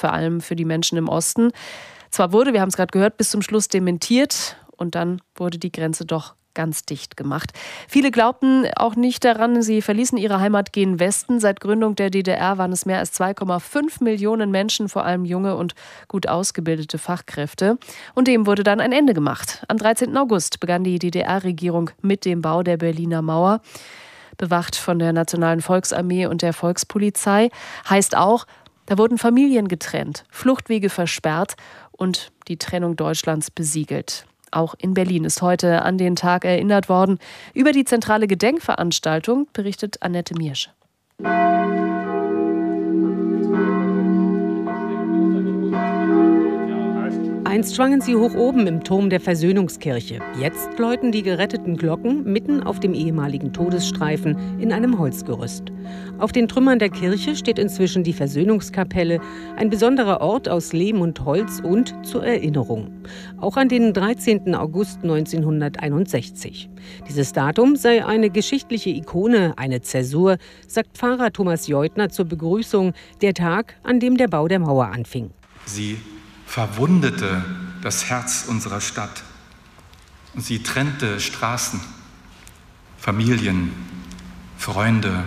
vor allem für die Menschen im Osten. Zwar wurde, wir haben es gerade gehört, bis zum Schluss dementiert und dann wurde die Grenze doch ganz dicht gemacht. Viele glaubten auch nicht daran, sie verließen ihre Heimat gen Westen. Seit Gründung der DDR waren es mehr als 2,5 Millionen Menschen, vor allem junge und gut ausgebildete Fachkräfte. Und dem wurde dann ein Ende gemacht. Am 13. August begann die DDR-Regierung mit dem Bau der Berliner Mauer, bewacht von der Nationalen Volksarmee und der Volkspolizei. Heißt auch, da wurden Familien getrennt, Fluchtwege versperrt und die Trennung Deutschlands besiegelt. Auch in Berlin ist heute an den Tag erinnert worden. Über die zentrale Gedenkveranstaltung berichtet Annette Miersch. Einst schwangen sie hoch oben im Turm der Versöhnungskirche. Jetzt läuten die geretteten Glocken mitten auf dem ehemaligen Todesstreifen in einem Holzgerüst. Auf den Trümmern der Kirche steht inzwischen die Versöhnungskapelle, ein besonderer Ort aus Lehm und Holz und zur Erinnerung. Auch an den 13. August 1961. Dieses Datum sei eine geschichtliche Ikone, eine Zäsur, sagt Pfarrer Thomas Jeutner zur Begrüßung, der Tag, an dem der Bau der Mauer anfing. Sie verwundete das Herz unserer Stadt und sie trennte Straßen, Familien, Freunde,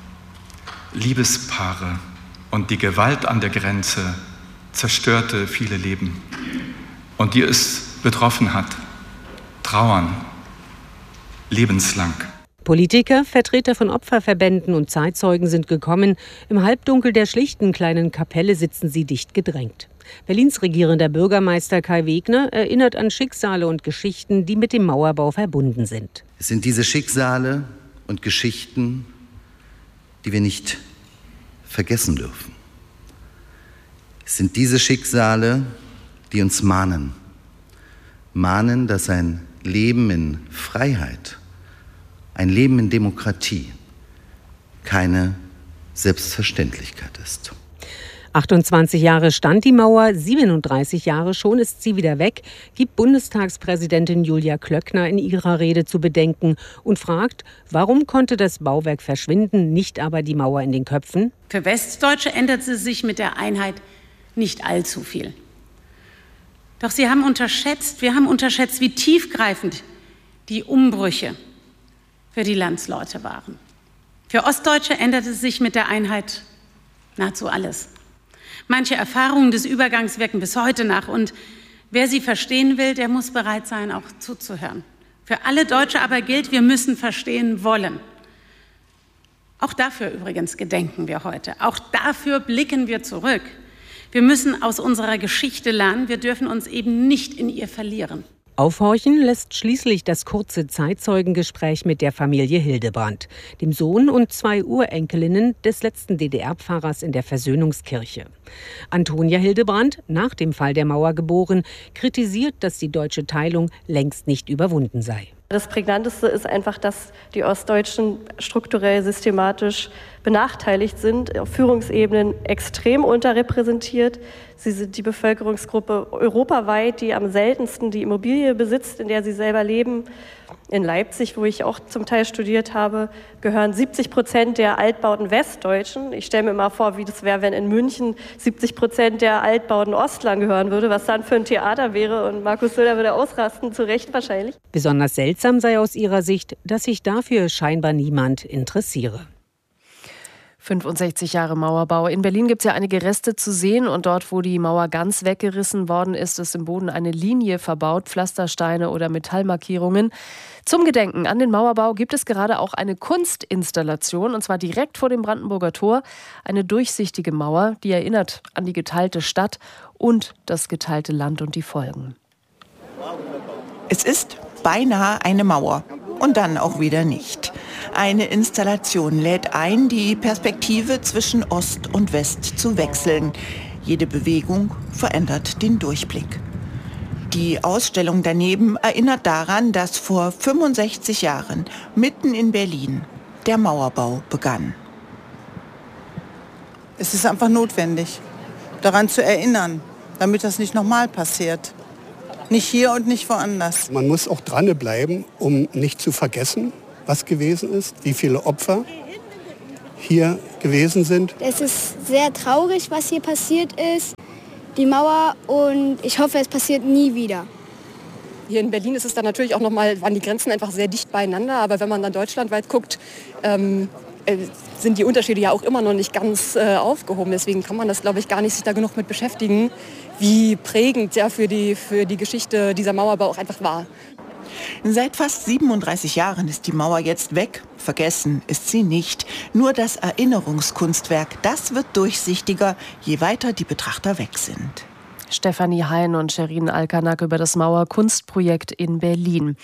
Liebespaare und die Gewalt an der Grenze zerstörte viele Leben. Und die es betroffen hat, trauern lebenslang. Politiker, Vertreter von Opferverbänden und Zeitzeugen sind gekommen. Im Halbdunkel der schlichten kleinen Kapelle sitzen sie dicht gedrängt. Berlins regierender Bürgermeister Kai Wegner erinnert an Schicksale und Geschichten, die mit dem Mauerbau verbunden sind. Es sind diese Schicksale und Geschichten, die wir nicht vergessen dürfen. Es sind diese Schicksale, die uns mahnen, dass ein Leben in Freiheit, ein Leben in Demokratie keine Selbstverständlichkeit ist. 28 Jahre stand die Mauer, 37 Jahre schon ist sie wieder weg, gibt Bundestagspräsidentin Julia Klöckner in ihrer Rede zu bedenken und fragt, warum konnte das Bauwerk verschwinden, nicht aber die Mauer in den Köpfen? Für Westdeutsche änderte sich mit der Einheit nicht allzu viel. Doch wir haben unterschätzt, wie tiefgreifend die Umbrüche für die Landsleute waren. Für Ostdeutsche änderte sich mit der Einheit nahezu alles. Manche Erfahrungen des Übergangs wirken bis heute nach und wer sie verstehen will, der muss bereit sein, auch zuzuhören. Für alle Deutsche aber gilt, wir müssen verstehen wollen. Auch dafür übrigens gedenken wir heute. Auch dafür blicken wir zurück. Wir müssen aus unserer Geschichte lernen. Wir dürfen uns eben nicht in ihr verlieren. Aufhorchen lässt schließlich das kurze Zeitzeugengespräch mit der Familie Hildebrand, dem Sohn und 2 Urenkelinnen des letzten DDR-Pfarrers in der Versöhnungskirche. Antonia Hildebrand, nach dem Fall der Mauer geboren, kritisiert, dass die deutsche Teilung längst nicht überwunden sei. Das Prägnanteste ist einfach, dass die Ostdeutschen strukturell systematisch benachteiligt sind, auf Führungsebenen extrem unterrepräsentiert. Sie sind die Bevölkerungsgruppe europaweit, die am seltensten die Immobilie besitzt, in der sie selber leben. In Leipzig, wo ich auch zum Teil studiert habe, gehören 70% der Altbauten Westdeutschen. Ich stelle mir mal vor, wie das wäre, wenn in München 70% der Altbauten Ostlern gehören würde, was dann für ein Theater wäre. Und Markus Söder würde ausrasten, zu Recht wahrscheinlich. Besonders seltsam sei aus ihrer Sicht, dass sich dafür scheinbar niemand interessiere. 65 Jahre Mauerbau. In Berlin gibt es ja einige Reste zu sehen und dort, wo die Mauer ganz weggerissen worden ist, ist im Boden eine Linie verbaut, Pflastersteine oder Metallmarkierungen. Zum Gedenken an den Mauerbau gibt es gerade auch eine Kunstinstallation und zwar direkt vor dem Brandenburger Tor. Eine durchsichtige Mauer, die erinnert an die geteilte Stadt und das geteilte Land und die Folgen. Es ist beinahe eine Mauer und dann auch wieder nicht. Eine Installation lädt ein, die Perspektive zwischen Ost und West zu wechseln. Jede Bewegung verändert den Durchblick. Die Ausstellung daneben erinnert daran, dass vor 65 Jahren mitten in Berlin der Mauerbau begann. Es ist einfach notwendig, daran zu erinnern, damit das nicht nochmal passiert. Nicht hier und nicht woanders. Man muss auch dranbleiben, um nicht zu vergessen, was gewesen ist, wie viele Opfer hier gewesen sind. Es ist sehr traurig, was hier passiert ist, die Mauer, und ich hoffe, es passiert nie wieder. Hier in Berlin ist es dann natürlich auch nochmal, waren die Grenzen einfach sehr dicht beieinander. Aber wenn man dann deutschlandweit guckt, sind die Unterschiede ja auch immer noch nicht ganz aufgehoben. Deswegen kann man das, glaube ich, gar nicht sich da genug mit beschäftigen, wie prägend ja für die Geschichte dieser Mauerbau auch einfach war. Seit fast 37 Jahren ist die Mauer jetzt weg. Vergessen ist sie nicht. Nur das Erinnerungskunstwerk, das wird durchsichtiger, je weiter die Betrachter weg sind. Stefanie Hein und Sherin Alkanak über das Mauerkunstprojekt in Berlin.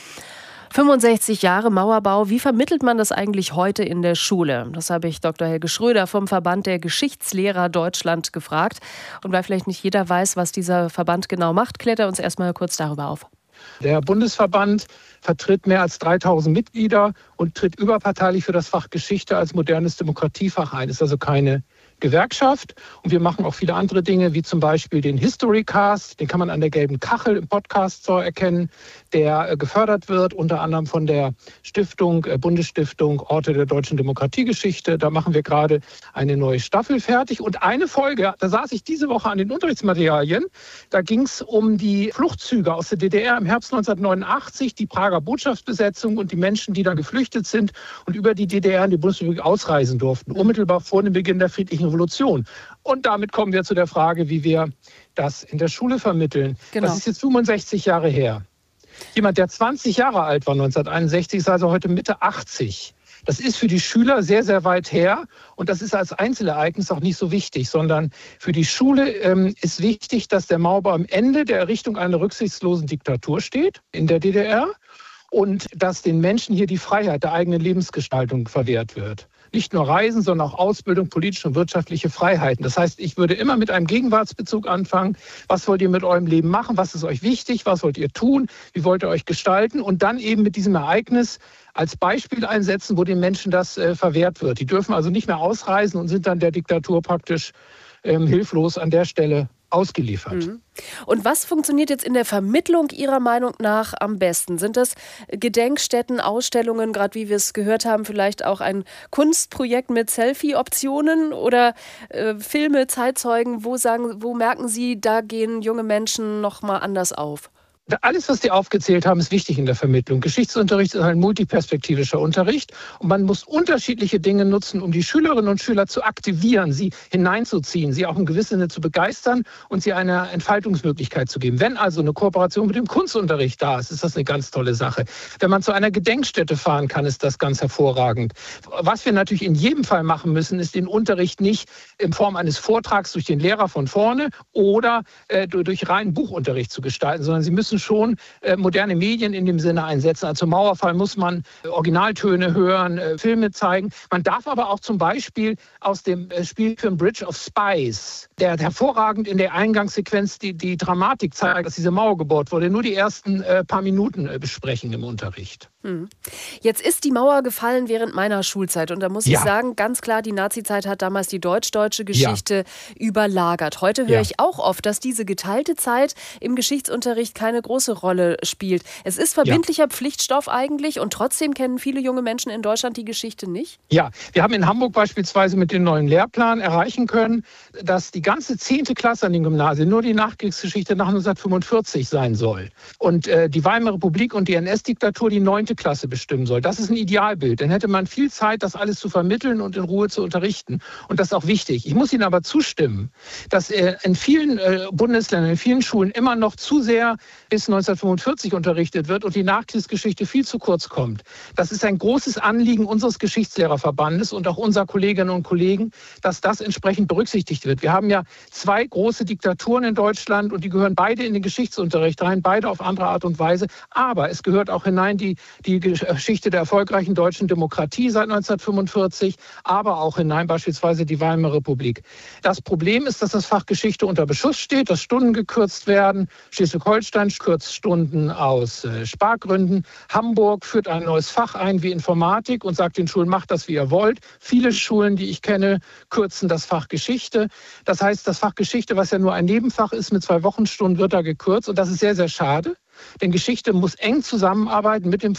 65 Jahre Mauerbau, wie vermittelt man das eigentlich heute in der Schule? Das habe ich Dr. Helge Schröder vom Verband der Geschichtslehrer Deutschland gefragt. Und weil vielleicht nicht jeder weiß, was dieser Verband genau macht, klärt er uns erstmal kurz darüber auf. Der Bundesverband vertritt mehr als 3000 Mitglieder und tritt überparteilich für das Fach Geschichte als modernes Demokratiefach ein. Ist also keine Gewerkschaft. Und wir machen auch viele andere Dinge, wie zum Beispiel den Historycast. Den kann man an der gelben Kachel im Podcast erkennen, der gefördert wird, unter anderem von der Stiftung, Bundesstiftung Orte der deutschen Demokratiegeschichte. Da machen wir gerade eine neue Staffel fertig. Und eine Folge, da saß ich diese Woche an den Unterrichtsmaterialien, da ging es um die Fluchtzüge aus der DDR im Herbst 1989, die Prager Botschaftsbesetzung und die Menschen, die da geflüchtet sind und über die DDR in die Bundesrepublik ausreisen durften, unmittelbar vor dem Beginn der friedlichen Revolution. Und damit kommen wir zu der Frage, wie wir das in der Schule vermitteln. Genau. Das ist jetzt 65 Jahre her. Jemand, der 20 Jahre alt war 1961, ist also heute Mitte 80. Das ist für die Schüler sehr, sehr weit her. Und das ist als Einzelereignis auch nicht so wichtig, sondern für die Schule ist wichtig, dass der Mauerbau am Ende der Errichtung einer rücksichtslosen Diktatur steht in der DDR und dass den Menschen hier die Freiheit der eigenen Lebensgestaltung verwehrt wird. Nicht nur Reisen, sondern auch Ausbildung, politische und wirtschaftliche Freiheiten. Das heißt, ich würde immer mit einem Gegenwartsbezug anfangen. Was wollt ihr mit eurem Leben machen? Was ist euch wichtig? Was wollt ihr tun? Wie wollt ihr euch gestalten? Und dann eben mit diesem Ereignis als Beispiel einsetzen, wo den Menschen das verwehrt wird. Die dürfen also nicht mehr ausreisen und sind dann der Diktatur praktisch hilflos an der Stelle ausgeliefert. Und was funktioniert jetzt in der Vermittlung Ihrer Meinung nach am besten? Sind das Gedenkstätten, Ausstellungen, gerade wie wir es gehört haben, vielleicht auch ein Kunstprojekt mit Selfie-Optionen oder Filme, Zeitzeugen? Wo merken Sie, da gehen junge Menschen noch mal anders auf? Alles, was Sie aufgezählt haben, ist wichtig in der Vermittlung. Geschichtsunterricht ist ein multiperspektivischer Unterricht und man muss unterschiedliche Dinge nutzen, um die Schülerinnen und Schüler zu aktivieren, sie hineinzuziehen, sie auch in gewissem Sinne zu begeistern und sie eine Entfaltungsmöglichkeit zu geben. Wenn also eine Kooperation mit dem Kunstunterricht da ist, ist das eine ganz tolle Sache. Wenn man zu einer Gedenkstätte fahren kann, ist das ganz hervorragend. Was wir natürlich in jedem Fall machen müssen, ist den Unterricht nicht in Form eines Vortrags durch den Lehrer von vorne oder durch reinen Buchunterricht zu gestalten, sondern Sie müssen schon moderne Medien in dem Sinne einsetzen. Also zum Mauerfall muss man Originaltöne hören, Filme zeigen. Man darf aber auch zum Beispiel aus dem Spielfilm Bridge of Spies, der hervorragend in der Eingangssequenz die Dramatik zeigt, dass diese Mauer gebaut wurde, nur die ersten paar Minuten besprechen im Unterricht. Jetzt ist die Mauer gefallen während meiner Schulzeit und da muss ich sagen, ganz klar, die Nazizeit hat damals die deutsch-deutsche Geschichte überlagert. Heute höre ich auch oft, dass diese geteilte Zeit im Geschichtsunterricht keine große Rolle spielt. Es ist verbindlicher Pflichtstoff eigentlich und trotzdem kennen viele junge Menschen in Deutschland die Geschichte nicht? Ja, wir haben in Hamburg beispielsweise mit dem neuen Lehrplan erreichen können, dass die ganze 10. Klasse an den Gymnasien nur die Nachkriegsgeschichte nach 1945 sein soll. Und die Weimarer Republik und die NS-Diktatur die 9. Klasse bestimmen soll. Das ist ein Idealbild. Dann hätte man viel Zeit, das alles zu vermitteln und in Ruhe zu unterrichten. Und das ist auch wichtig. Ich muss Ihnen aber zustimmen, dass in vielen Bundesländern, in vielen Schulen immer noch zu sehr bis 1945 unterrichtet wird und die Nachkriegsgeschichte viel zu kurz kommt. Das ist ein großes Anliegen unseres Geschichtslehrerverbandes und auch unserer Kolleginnen und Kollegen, dass das entsprechend berücksichtigt wird. Wir haben ja 2 große Diktaturen in Deutschland und die gehören beide in den Geschichtsunterricht rein, beide auf andere Art und Weise. Aber es gehört auch hinein die Geschichte der erfolgreichen deutschen Demokratie seit 1945, aber auch hinein beispielsweise die Weimarer Republik. Das Problem ist, dass das Fach Geschichte unter Beschuss steht, dass Stunden gekürzt werden. Schleswig-Holstein kürzt Stunden aus Spargründen. Hamburg führt ein neues Fach ein wie Informatik und sagt den Schulen, macht das, wie ihr wollt. Viele Schulen, die ich kenne, kürzen das Fach Geschichte. Das heißt, das Fach Geschichte, was ja nur ein Nebenfach ist mit 2 Wochenstunden, wird da gekürzt und das ist sehr, sehr schade. Denn Geschichte muss eng zusammenarbeiten mit dem Fach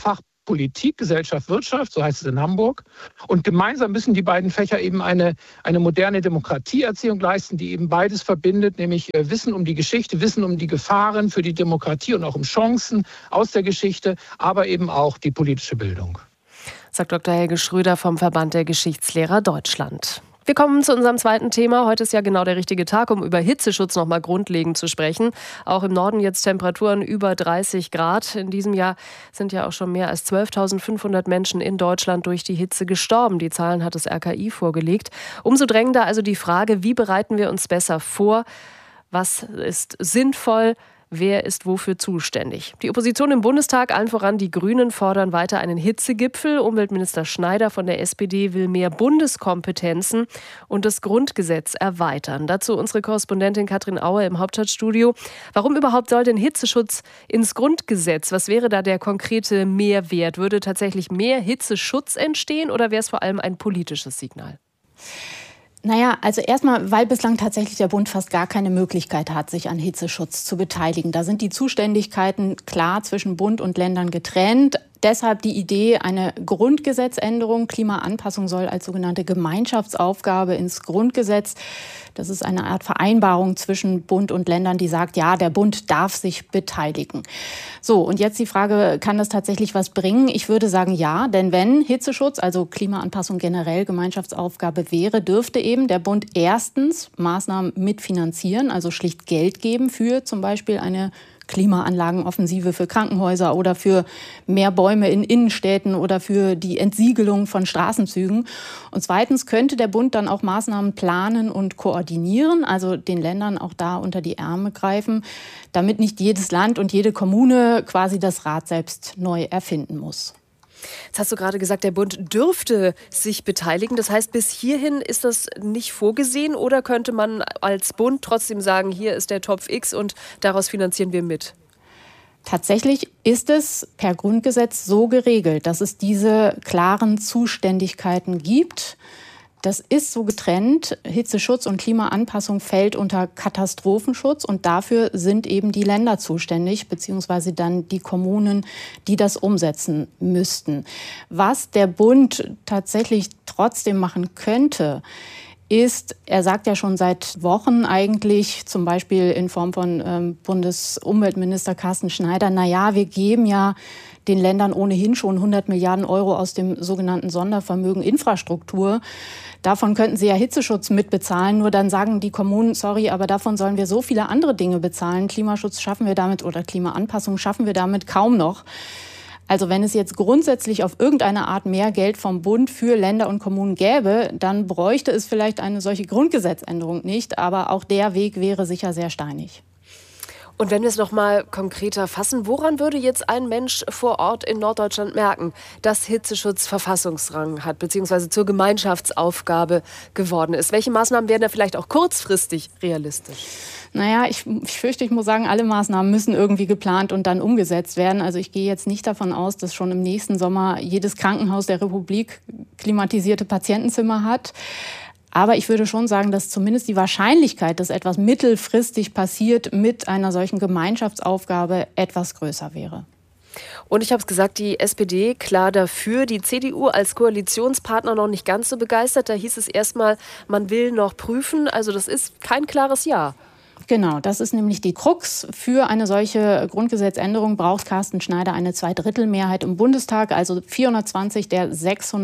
Politik, Gesellschaft, Wirtschaft, so heißt es in Hamburg. Und gemeinsam müssen die beiden Fächer eben eine moderne Demokratieerziehung leisten, die eben beides verbindet, nämlich Wissen um die Geschichte, Wissen um die Gefahren für die Demokratie und auch um Chancen aus der Geschichte, aber eben auch die politische Bildung. Sagt Dr. Helge Schröder vom Verband der Geschichtslehrer Deutschland. Wir kommen zu unserem zweiten Thema. Heute ist ja genau der richtige Tag, um über Hitzeschutz noch mal grundlegend zu sprechen. Auch im Norden jetzt Temperaturen über 30 Grad. In diesem Jahr sind ja auch schon mehr als 12.500 Menschen in Deutschland durch die Hitze gestorben. Die Zahlen hat das RKI vorgelegt. Umso drängender also die Frage, wie bereiten wir uns besser vor? Was ist sinnvoll? Wer ist wofür zuständig? Die Opposition im Bundestag, allen voran die Grünen, fordern weiter einen Hitzegipfel. Umweltminister Schneider von der SPD will mehr Bundeskompetenzen und das Grundgesetz erweitern. Dazu unsere Korrespondentin Katrin Auer im Hauptstadtstudio. Warum überhaupt soll denn Hitzeschutz ins Grundgesetz? Was wäre da der konkrete Mehrwert? Würde tatsächlich mehr Hitzeschutz entstehen oder wäre es vor allem ein politisches Signal? Naja, also erstmal, weil bislang tatsächlich der Bund fast gar keine Möglichkeit hat, sich an Hitzeschutz zu beteiligen. Da sind die Zuständigkeiten klar zwischen Bund und Ländern getrennt. Deshalb die Idee, eine Grundgesetzänderung. Klimaanpassung soll als sogenannte Gemeinschaftsaufgabe ins Grundgesetz. Das ist eine Art Vereinbarung zwischen Bund und Ländern, die sagt, ja, der Bund darf sich beteiligen. So, und jetzt die Frage, kann das tatsächlich was bringen? Ich würde sagen, ja, denn wenn Hitzeschutz, also Klimaanpassung generell Gemeinschaftsaufgabe wäre, dürfte eben der Bund erstens Maßnahmen mitfinanzieren, also schlicht Geld geben für zum Beispiel eine Klimaanlagenoffensive für Krankenhäuser oder für mehr Bäume in Innenstädten oder für die Entsiegelung von Straßenzügen. Und zweitens könnte der Bund dann auch Maßnahmen planen und koordinieren, also den Ländern auch da unter die Ärmel greifen, damit nicht jedes Land und jede Kommune quasi das Rad selbst neu erfinden muss. Jetzt hast du gerade gesagt, der Bund dürfte sich beteiligen. Das heißt, bis hierhin ist das nicht vorgesehen oder könnte man als Bund trotzdem sagen, hier ist der Topf X und daraus finanzieren wir mit? Tatsächlich ist es per Grundgesetz so geregelt, dass es diese klaren Zuständigkeiten gibt. Das ist so getrennt. Hitzeschutz und Klimaanpassung fällt unter Katastrophenschutz und dafür sind eben die Länder zuständig, beziehungsweise dann die Kommunen, die das umsetzen müssten. Was der Bund tatsächlich trotzdem machen könnte, ist, er sagt ja schon seit Wochen eigentlich, zum Beispiel in Form von Bundesumweltminister Carsten Schneider, naja, wir geben ja den Ländern ohnehin schon 100 Milliarden Euro aus dem sogenannten Sondervermögen Infrastruktur. Davon könnten sie ja Hitzeschutz mitbezahlen. Nur dann sagen die Kommunen, sorry, aber davon sollen wir so viele andere Dinge bezahlen. Klimaschutz schaffen wir damit oder Klimaanpassung schaffen wir damit kaum noch. Also wenn es jetzt grundsätzlich auf irgendeine Art mehr Geld vom Bund für Länder und Kommunen gäbe, dann bräuchte es vielleicht eine solche Grundgesetzänderung nicht. Aber auch der Weg wäre sicher sehr steinig. Und wenn wir es noch mal konkreter fassen, woran würde jetzt ein Mensch vor Ort in Norddeutschland merken, dass Hitzeschutz Verfassungsrang hat, beziehungsweise zur Gemeinschaftsaufgabe geworden ist? Welche Maßnahmen wären da vielleicht auch kurzfristig realistisch? Naja, ich fürchte, ich muss sagen, alle Maßnahmen müssen irgendwie geplant und dann umgesetzt werden. Also ich gehe jetzt nicht davon aus, dass schon im nächsten Sommer jedes Krankenhaus der Republik klimatisierte Patientenzimmer hat. Aber ich würde schon sagen, dass zumindest die Wahrscheinlichkeit, dass etwas mittelfristig passiert mit einer solchen Gemeinschaftsaufgabe, etwas größer wäre. Und ich habe es gesagt, die SPD klar dafür, die CDU als Koalitionspartner noch nicht ganz so begeistert. Da hieß es erstmal, man will noch prüfen. Also das ist kein klares Ja. Genau, das ist nämlich die Krux. Für eine solche Grundgesetzänderung braucht Carsten Schneider eine Zweidrittelmehrheit im Bundestag, also 420 der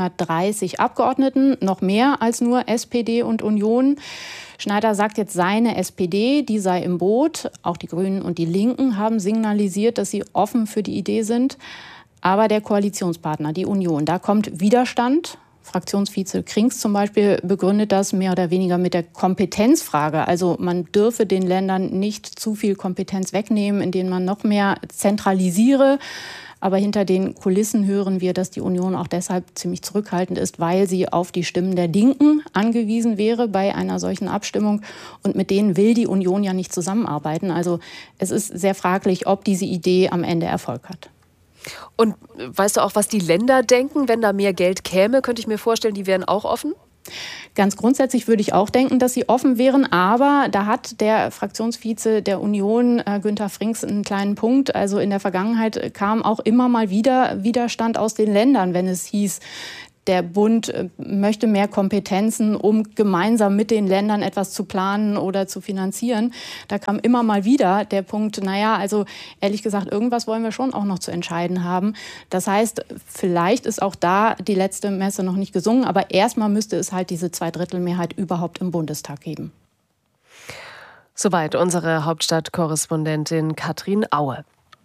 630 Abgeordneten, noch mehr als nur SPD und Union. Schneider sagt jetzt, seine SPD, die sei im Boot. Auch die Grünen und die Linken haben signalisiert, dass sie offen für die Idee sind. Aber der Koalitionspartner, die Union, da kommt Widerstand. Fraktionsvize Krings zum Beispiel begründet das mehr oder weniger mit der Kompetenzfrage. Also man dürfe den Ländern nicht zu viel Kompetenz wegnehmen, indem man noch mehr zentralisiere. Aber hinter den Kulissen hören wir, dass die Union auch deshalb ziemlich zurückhaltend ist, weil sie auf die Stimmen der Linken angewiesen wäre bei einer solchen Abstimmung. Und mit denen will die Union ja nicht zusammenarbeiten. Also es ist sehr fraglich, ob diese Idee am Ende Erfolg hat. Und weißt du auch, was die Länder denken, wenn da mehr Geld käme? Könnte ich mir vorstellen, die wären auch offen? Ganz grundsätzlich würde ich auch denken, dass sie offen wären, aber da hat der Fraktionsvize der Union, Günther Frings, einen kleinen Punkt. Also in der Vergangenheit kam auch immer mal wieder Widerstand aus den Ländern, wenn es hieß, der Bund möchte mehr Kompetenzen, um gemeinsam mit den Ländern etwas zu planen oder zu finanzieren. Da kam immer mal wieder der Punkt, also ehrlich gesagt, irgendwas wollen wir schon auch noch zu entscheiden haben. Das heißt, vielleicht ist auch da die letzte Messe noch nicht gesungen, aber erstmal müsste es halt diese Zweidrittelmehrheit überhaupt im Bundestag geben. Soweit unsere Hauptstadtkorrespondentin Katrin Aue.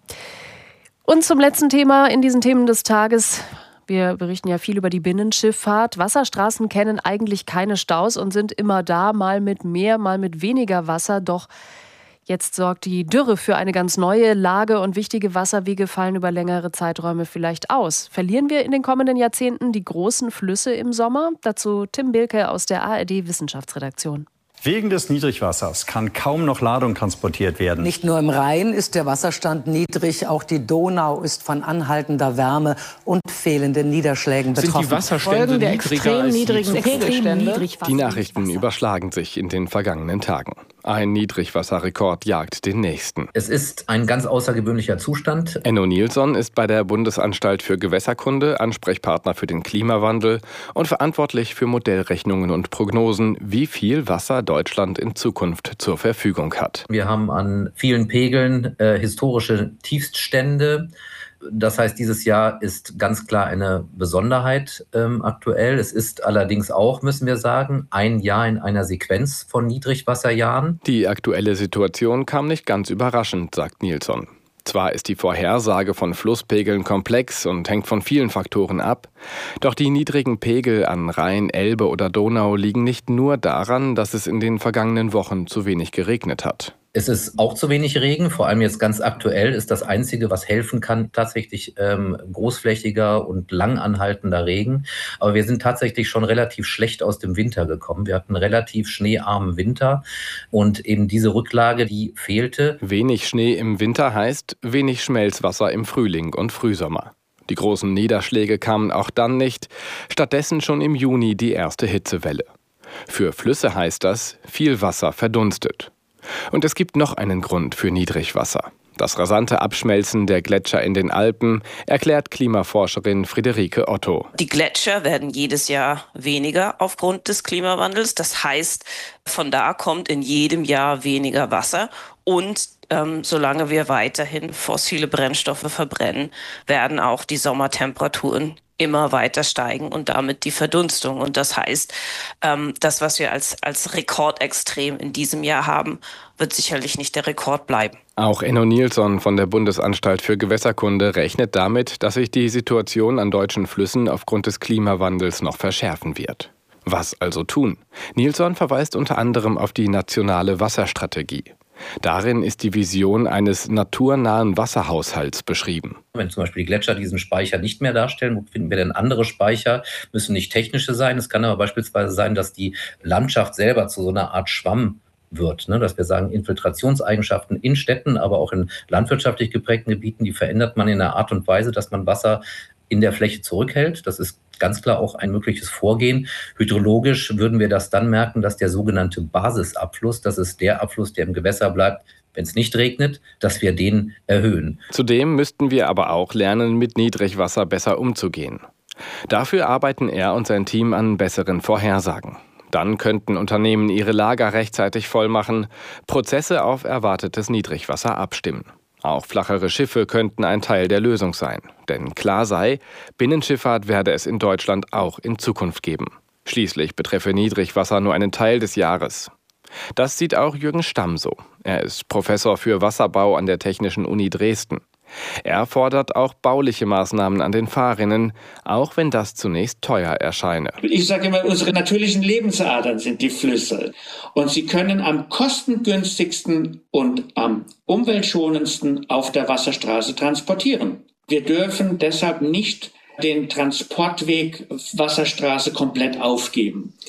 Und zum letzten Thema in diesen Themen des Tages. Wir berichten ja viel über die Binnenschifffahrt. Wasserstraßen kennen eigentlich keine Staus und sind immer da, mal mit mehr, mal mit weniger Wasser. Doch jetzt sorgt die Dürre für eine ganz neue Lage und wichtige Wasserwege fallen über längere Zeiträume vielleicht aus. Verlieren wir in den kommenden Jahrzehnten die großen Flüsse im Sommer? Dazu Tim Bilke aus der ARD-Wissenschaftsredaktion. Wegen des Niedrigwassers kann kaum noch Ladung transportiert werden. Nicht nur im Rhein ist der Wasserstand niedrig, auch die Donau ist von anhaltender Wärme und fehlenden Niederschlägen betroffen. Sind die Wasserstände der niedriger extrem als niedrigen Pegelstände? Die Nachrichten überschlagen sich in den vergangenen Tagen. Ein Niedrigwasserrekord jagt den nächsten. Es ist ein ganz außergewöhnlicher Zustand. Enno Nilsson ist bei der Bundesanstalt für Gewässerkunde Ansprechpartner für den Klimawandel und verantwortlich für Modellrechnungen und Prognosen, wie viel Wasser Deutschland in Zukunft zur Verfügung hat. Wir haben an vielen Pegeln historische Tiefststände. Das heißt, dieses Jahr ist ganz klar eine Besonderheit aktuell. Es ist allerdings auch, müssen wir sagen, ein Jahr in einer Sequenz von Niedrigwasserjahren. Die aktuelle Situation kam nicht ganz überraschend, sagt Nilsson. Zwar ist die Vorhersage von Flusspegeln komplex und hängt von vielen Faktoren ab, doch die niedrigen Pegel an Rhein, Elbe oder Donau liegen nicht nur daran, dass es in den vergangenen Wochen zu wenig geregnet hat. Es ist auch zu wenig Regen, vor allem jetzt ganz aktuell ist das Einzige, was helfen kann, tatsächlich großflächiger und lang anhaltender Regen. Aber wir sind tatsächlich schon relativ schlecht aus dem Winter gekommen. Wir hatten einen relativ schneearmen Winter und eben diese Rücklage, die fehlte. Wenig Schnee im Winter heißt wenig Schmelzwasser im Frühling und Frühsommer. Die großen Niederschläge kamen auch dann nicht, stattdessen schon im Juni die erste Hitzewelle. Für Flüsse heißt das, viel Wasser verdunstet. Und es gibt noch einen Grund für Niedrigwasser. Das rasante Abschmelzen der Gletscher in den Alpen, erklärt Klimaforscherin Friederike Otto. Die Gletscher werden jedes Jahr weniger aufgrund des Klimawandels. Das heißt, von da kommt in jedem Jahr weniger Wasser. Und solange wir weiterhin fossile Brennstoffe verbrennen, werden auch die Sommertemperaturen immer weiter steigen und damit die Verdunstung. Und das heißt, das, was wir als Rekordextrem in diesem Jahr haben, wird sicherlich nicht der Rekord bleiben. Auch Enno Nilsson von der Bundesanstalt für Gewässerkunde rechnet damit, dass sich die Situation an deutschen Flüssen aufgrund des Klimawandels noch verschärfen wird. Was also tun? Nilsson verweist unter anderem auf die nationale Wasserstrategie. Darin ist die Vision eines naturnahen Wasserhaushalts beschrieben. Wenn zum Beispiel die Gletscher diesen Speicher nicht mehr darstellen, wo finden wir denn andere Speicher? Müssen nicht technische sein. Es kann aber beispielsweise sein, dass die Landschaft selber zu so einer Art Schwamm wird. Dass wir sagen, Infiltrationseigenschaften in Städten, aber auch in landwirtschaftlich geprägten Gebieten, die verändert man in einer Art und Weise, dass man Wasser in der Fläche zurückhält. Das ist ganz klar auch ein mögliches Vorgehen. Hydrologisch würden wir das dann merken, dass der sogenannte Basisabfluss, das ist der Abfluss, der im Gewässer bleibt, wenn es nicht regnet, dass wir den erhöhen. Zudem müssten wir aber auch lernen, mit Niedrigwasser besser umzugehen. Dafür arbeiten er und sein Team an besseren Vorhersagen. Dann könnten Unternehmen ihre Lager rechtzeitig vollmachen, Prozesse auf erwartetes Niedrigwasser abstimmen. Auch flachere Schiffe könnten ein Teil der Lösung sein. Denn klar sei, Binnenschifffahrt werde es in Deutschland auch in Zukunft geben. Schließlich betreffe Niedrigwasser nur einen Teil des Jahres. Das sieht auch Jürgen Stamm so. Er ist Professor für Wasserbau an der Technischen Uni Dresden. Er fordert auch bauliche Maßnahmen an den Fahrrinnen, auch wenn das zunächst teuer erscheine. Ich sage immer, unsere natürlichen Lebensadern sind die Flüsse. Und sie können am kostengünstigsten und am umweltschonendsten auf der Wasserstraße transportieren. Wir dürfen deshalb nicht den Transportweg Wasserstraße komplett aufgeben.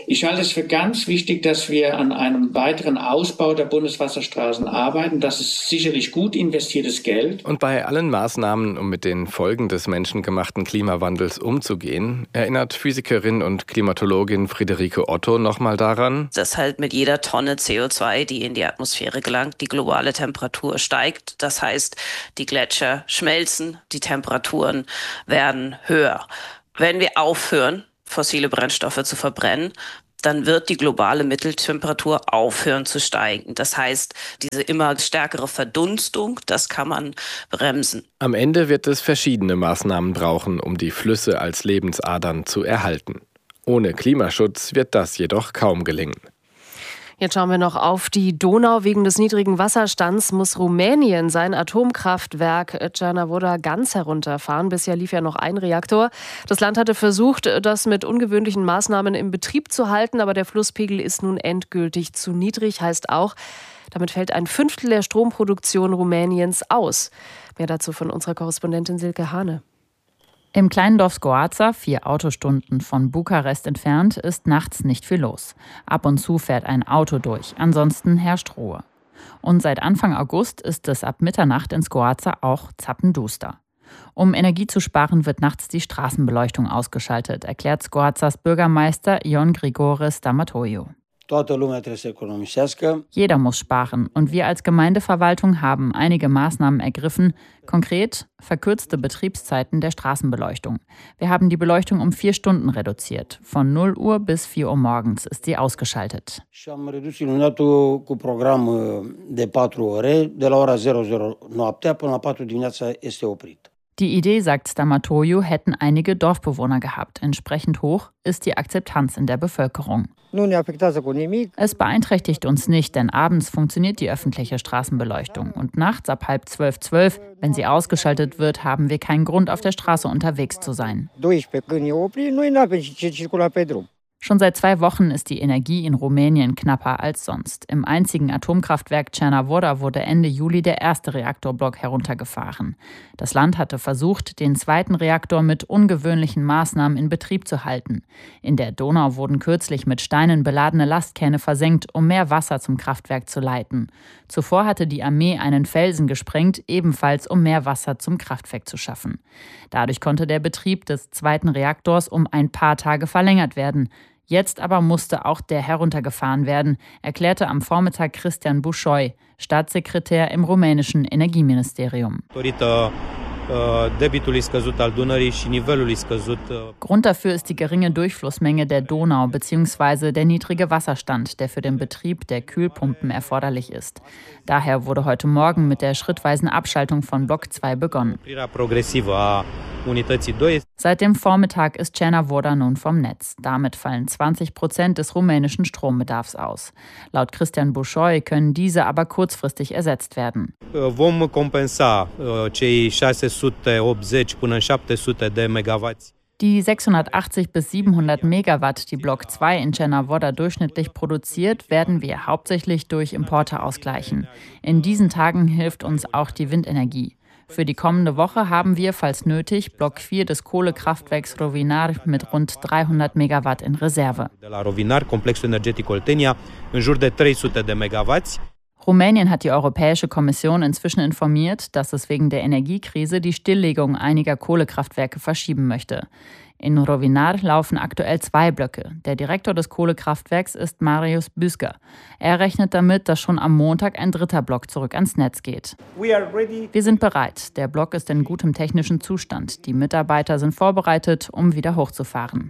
Ich halte es für ganz wichtig, dass wir an einem weiteren Ausbau der Bundeswasserstraßen arbeiten. Das ist sicherlich gut investiertes Geld. Und bei allen Maßnahmen, um mit den Folgen des menschengemachten Klimawandels umzugehen, erinnert Physikerin und Klimatologin Friederike Otto nochmal daran, dass halt mit jeder Tonne CO2, die in die Atmosphäre gelangt, die globale Temperatur steigt. Das heißt, die Gletscher schmelzen, die Temperaturen werden höher. Wenn wir aufhören, fossile Brennstoffe zu verbrennen, dann wird die globale Mitteltemperatur aufhören zu steigen. Das heißt, diese immer stärkere Verdunstung, das kann man bremsen. Am Ende wird es verschiedene Maßnahmen brauchen, um die Flüsse als Lebensadern zu erhalten. Ohne Klimaschutz wird das jedoch kaum gelingen. Jetzt schauen wir noch auf die Donau. Wegen des niedrigen Wasserstands muss Rumänien sein Atomkraftwerk Cernavodă ganz herunterfahren. Bisher lief ja noch ein Reaktor. Das Land hatte versucht, das mit ungewöhnlichen Maßnahmen im Betrieb zu halten, aber der Flusspegel ist nun endgültig zu niedrig. Heißt auch, damit fällt ein Fünftel der Stromproduktion Rumäniens aus. Mehr dazu von unserer Korrespondentin Silke Hane. Im kleinen Dorf Scoața, 4 Autostunden von Bukarest entfernt, ist nachts nicht viel los. Ab und zu fährt ein Auto durch, ansonsten herrscht Ruhe. Und seit Anfang August ist es ab Mitternacht in Scoața auch zappenduster. Um Energie zu sparen, wird nachts die Straßenbeleuchtung ausgeschaltet, erklärt Scoațas Bürgermeister Ion Grigore Stamatoiu. Jeder muss sparen und wir als Gemeindeverwaltung haben einige Maßnahmen ergriffen, konkret verkürzte Betriebszeiten der Straßenbeleuchtung. Wir haben die Beleuchtung um 4 Stunden reduziert. Von 0 Uhr bis 4 Uhr morgens ist sie ausgeschaltet. Die Idee, sagt Stamatoiu, hätten einige Dorfbewohner gehabt. Entsprechend hoch ist die Akzeptanz in der Bevölkerung. Es beeinträchtigt uns nicht, denn abends funktioniert die öffentliche Straßenbeleuchtung. Und nachts ab 11:30, wenn sie ausgeschaltet wird, haben wir keinen Grund, auf der Straße unterwegs zu sein. Schon seit 2 Wochen ist die Energie in Rumänien knapper als sonst. Im einzigen Atomkraftwerk Cernavodă wurde Ende Juli der erste Reaktorblock heruntergefahren. Das Land hatte versucht, den zweiten Reaktor mit ungewöhnlichen Maßnahmen in Betrieb zu halten. In der Donau wurden kürzlich mit Steinen beladene Lastkähne versenkt, um mehr Wasser zum Kraftwerk zu leiten. Zuvor hatte die Armee einen Felsen gesprengt, ebenfalls um mehr Wasser zum Kraftwerk zu schaffen. Dadurch konnte der Betrieb des zweiten Reaktors um ein paar Tage verlängert werden. Jetzt aber musste auch der heruntergefahren werden, erklärte am Vormittag Cristian Bușoi, Staatssekretär im rumänischen Energieministerium. Grund dafür ist die geringe Durchflussmenge der Donau bzw. der niedrige Wasserstand, der für den Betrieb der Kühlpumpen erforderlich ist. Daher wurde heute Morgen mit der schrittweisen Abschaltung von Block 2 begonnen. Seit dem Vormittag ist Cernavodă nun vom Netz. Damit fallen 20% des rumänischen Strombedarfs aus. Laut Cristian Bușoi können diese aber kurzfristig ersetzt werden. Vom compensa cei 680 până 700 de megawatts. Die 680 bis 700 Megawatt, die Block 2 in Cernavodă durchschnittlich produziert, werden wir hauptsächlich durch Importe ausgleichen. In diesen Tagen hilft uns auch die Windenergie. Für die kommende Woche haben wir, falls nötig, Block 4 des Kohlekraftwerks Rovinar mit rund 300 Megawatt in Reserve. Rumänien hat die Europäische Kommission inzwischen informiert, dass es wegen der Energiekrise die Stilllegung einiger Kohlekraftwerke verschieben möchte. In Rovinar laufen aktuell 2 Blöcke. Der Direktor des Kohlekraftwerks ist Marius Büsker. Er rechnet damit, dass schon am Montag ein 3. Block zurück ans Netz geht. Wir sind bereit. Der Block ist in gutem technischen Zustand. Die Mitarbeiter sind vorbereitet, um wieder hochzufahren.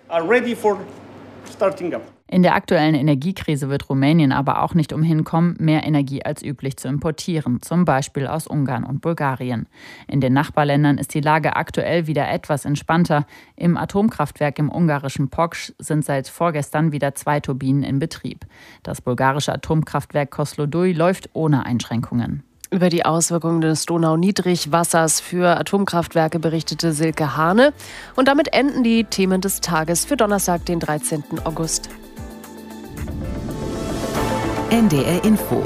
In der aktuellen Energiekrise wird Rumänien aber auch nicht umhin kommen, mehr Energie als üblich zu importieren, zum Beispiel aus Ungarn und Bulgarien. In den Nachbarländern ist die Lage aktuell wieder etwas entspannter. Im Atomkraftwerk im ungarischen Pokș sind seit vorgestern wieder 2 Turbinen in Betrieb. Das bulgarische Atomkraftwerk Kozloduy läuft ohne Einschränkungen. Über die Auswirkungen des Donau-Niedrigwassers für Atomkraftwerke berichtete Silke Hane. Und damit enden die Themen des Tages für Donnerstag, den 13. August. NDR Info.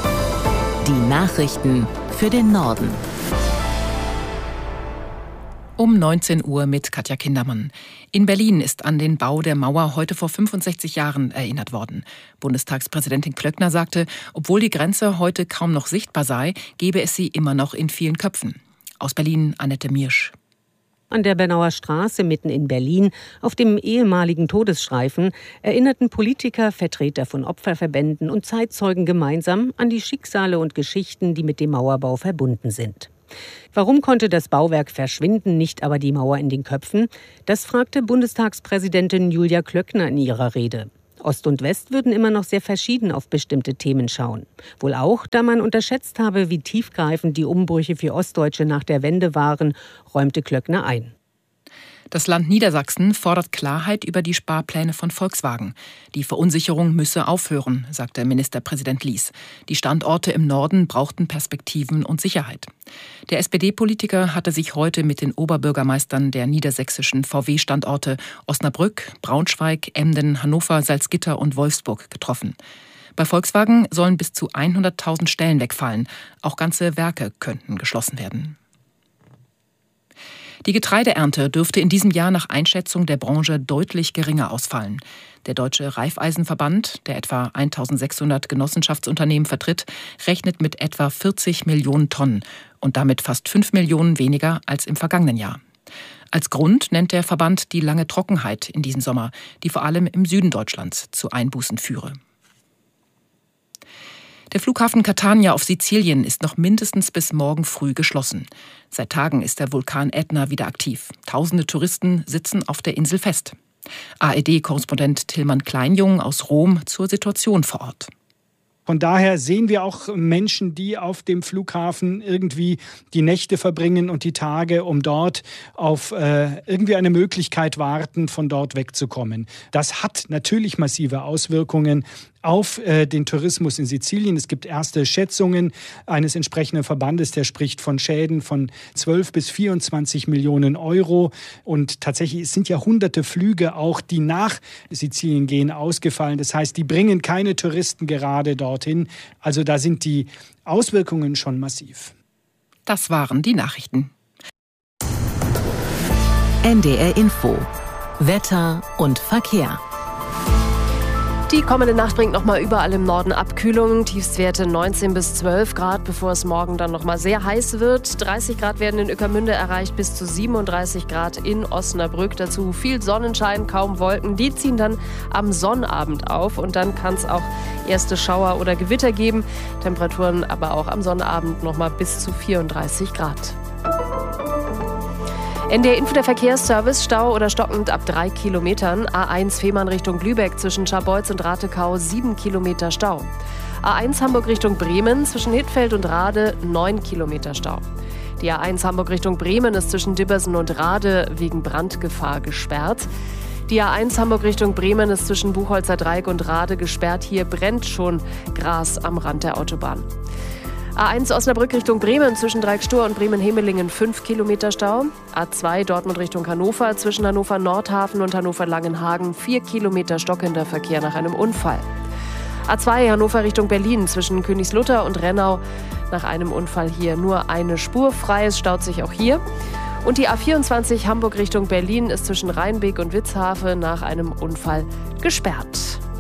Die Nachrichten für den Norden. Um 19 Uhr mit Katja Kindermann. In Berlin ist an den Bau der Mauer heute vor 65 Jahren erinnert worden. Bundestagspräsidentin Klöckner sagte, obwohl die Grenze heute kaum noch sichtbar sei, gebe es sie immer noch in vielen Köpfen. Aus Berlin Annette Miersch. An der Bernauer Straße mitten in Berlin, auf dem ehemaligen Todesstreifen, erinnerten Politiker, Vertreter von Opferverbänden und Zeitzeugen gemeinsam an die Schicksale und Geschichten, die mit dem Mauerbau verbunden sind. Warum konnte das Bauwerk verschwinden, nicht aber die Mauer in den Köpfen? Das fragte Bundestagspräsidentin Julia Klöckner in ihrer Rede. Ost und West würden immer noch sehr verschieden auf bestimmte Themen schauen. Wohl auch, da man unterschätzt habe, wie tiefgreifend die Umbrüche für Ostdeutsche nach der Wende waren, räumte Klöckner ein. Das Land Niedersachsen fordert Klarheit über die Sparpläne von Volkswagen. Die Verunsicherung müsse aufhören, sagte Ministerpräsident Lies. Die Standorte im Norden brauchten Perspektiven und Sicherheit. Der SPD-Politiker hatte sich heute mit den Oberbürgermeistern der niedersächsischen VW-Standorte Osnabrück, Braunschweig, Emden, Hannover, Salzgitter und Wolfsburg getroffen. Bei Volkswagen sollen bis zu 100.000 Stellen wegfallen. Auch ganze Werke könnten geschlossen werden. Die Getreideernte dürfte in diesem Jahr nach Einschätzung der Branche deutlich geringer ausfallen. Der Deutsche Raiffeisenverband, der etwa 1.600 Genossenschaftsunternehmen vertritt, rechnet mit etwa 40 Millionen Tonnen und damit fast 5 Millionen weniger als im vergangenen Jahr. Als Grund nennt der Verband die lange Trockenheit in diesem Sommer, die vor allem im Süden Deutschlands zu Einbußen führe. Der Flughafen Catania auf Sizilien ist noch mindestens bis morgen früh geschlossen. Seit Tagen ist der Vulkan Ätna wieder aktiv. Tausende Touristen sitzen auf der Insel fest. ARD-Korrespondent Tillmann Kleinjung aus Rom zur Situation vor Ort. Von daher sehen wir auch Menschen, die auf dem Flughafen irgendwie die Nächte verbringen und die Tage, um dort auf irgendwie eine Möglichkeit warten, von dort wegzukommen. Das hat natürlich massive Auswirkungen auf den Tourismus in Sizilien. Es gibt erste Schätzungen eines entsprechenden Verbandes, der spricht von Schäden von 12 bis 24 Millionen Euro. Und tatsächlich sind ja hunderte Flüge auch, die nach Sizilien gehen, ausgefallen. Das heißt, die bringen keine Touristen gerade dorthin. Also da sind die Auswirkungen schon massiv. Das waren die Nachrichten. NDR Info. Wetter und Verkehr. Die kommende Nacht bringt nochmal überall im Norden Abkühlung. Tiefstwerte 19 bis 12 Grad, bevor es morgen dann nochmal sehr heiß wird. 30 Grad werden in Ueckermünde erreicht, bis zu 37 Grad in Osnabrück. Dazu viel Sonnenschein, kaum Wolken. Die ziehen dann am Sonnabend auf und dann kann es auch erste Schauer oder Gewitter geben. Temperaturen aber auch am Sonnabend nochmal bis zu 34 Grad. NDR Info, der Verkehrsservice, Stau oder stockend ab 3 Kilometern. A1 Fehmarn Richtung Lübeck zwischen Scharbeutz und Ratekau 7 Kilometer Stau. A1 Hamburg Richtung Bremen zwischen Hittfeld und Rade 9 Kilometer Stau. Die A1 Hamburg Richtung Bremen ist zwischen Dibbersen und Rade wegen Brandgefahr gesperrt. Die A1 Hamburg Richtung Bremen ist zwischen Buchholzer Dreieck und Rade gesperrt. Hier brennt schon Gras am Rand der Autobahn. A1 Osnabrück Richtung Bremen zwischen Dreieckstor und Bremen-Hemelingen 5 Kilometer Stau. A2 Dortmund Richtung Hannover zwischen Hannover Nordhafen und Hannover Langenhagen 4 Kilometer stockender Verkehr nach einem Unfall. A2 Hannover Richtung Berlin zwischen Königslutter und Rennau nach einem Unfall hier nur eine Spur frei. Es staut sich auch hier. Und die A24 Hamburg Richtung Berlin ist zwischen Rheinbeek und Witzhafe nach einem Unfall gesperrt.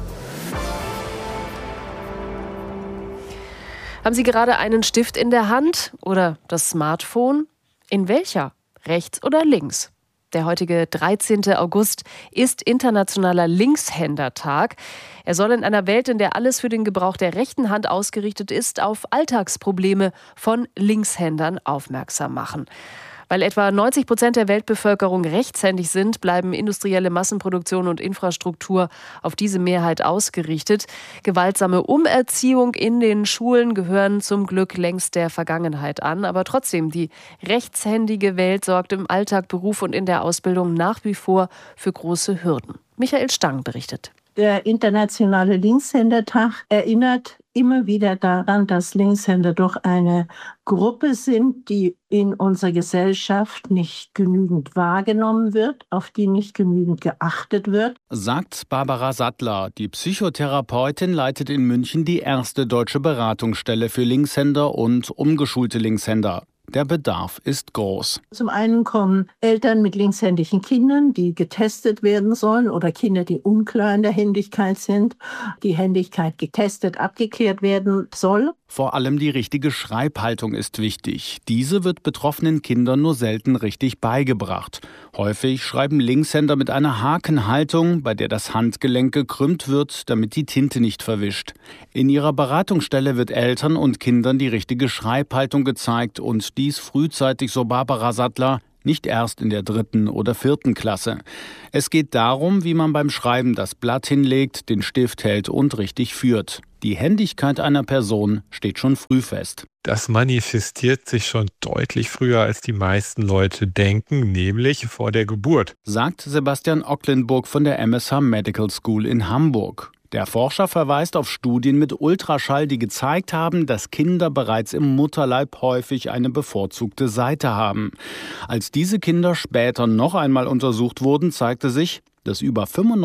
Haben Sie gerade einen Stift in der Hand oder das Smartphone? In welcher? Rechts oder links? Der heutige 13. August ist Internationaler Linkshändertag. Er soll in einer Welt, in der alles für den Gebrauch der rechten Hand ausgerichtet ist, auf Alltagsprobleme von Linkshändern aufmerksam machen. Weil etwa 90% der Weltbevölkerung rechtshändig sind, bleiben industrielle Massenproduktion und Infrastruktur auf diese Mehrheit ausgerichtet. Gewaltsame Umerziehung in den Schulen gehören zum Glück längst der Vergangenheit an. Aber trotzdem, die rechtshändige Welt sorgt im Alltag, Beruf und in der Ausbildung nach wie vor für große Hürden. Michael Stang berichtet. Der Internationale Linkshändertag erinnert immer wieder daran, dass Linkshänder doch eine Gruppe sind, die in unserer Gesellschaft nicht genügend wahrgenommen wird, auf die nicht genügend geachtet wird. Sagt Barbara Sattler. Die Psychotherapeutin leitet in München die erste deutsche Beratungsstelle für Linkshänder und umgeschulte Linkshänder. Der Bedarf ist groß. Zum einen kommen Eltern mit linkshändigen Kindern, die getestet werden sollen, oder Kinder, die unklar in der Händigkeit sind, die Händigkeit getestet, abgeklärt werden soll. Vor allem die richtige Schreibhaltung ist wichtig. Diese wird betroffenen Kindern nur selten richtig beigebracht. Häufig schreiben Linkshänder mit einer Hakenhaltung, bei der das Handgelenk gekrümmt wird, damit die Tinte nicht verwischt. In ihrer Beratungsstelle wird Eltern und Kindern die richtige Schreibhaltung gezeigt und dies frühzeitig, so Barbara Sattler, nicht erst in der 3. oder 4. Klasse. Es geht darum, wie man beim Schreiben das Blatt hinlegt, den Stift hält und richtig führt. Die Händigkeit einer Person steht schon früh fest. Das manifestiert sich schon deutlich früher, als die meisten Leute denken, nämlich vor der Geburt, sagt Sebastian Ocklenburg von der MSH Medical School in Hamburg. Der Forscher verweist auf Studien mit Ultraschall, die gezeigt haben, dass Kinder bereits im Mutterleib häufig eine bevorzugte Seite haben. Als diese Kinder später noch einmal untersucht wurden, zeigte sich, dass über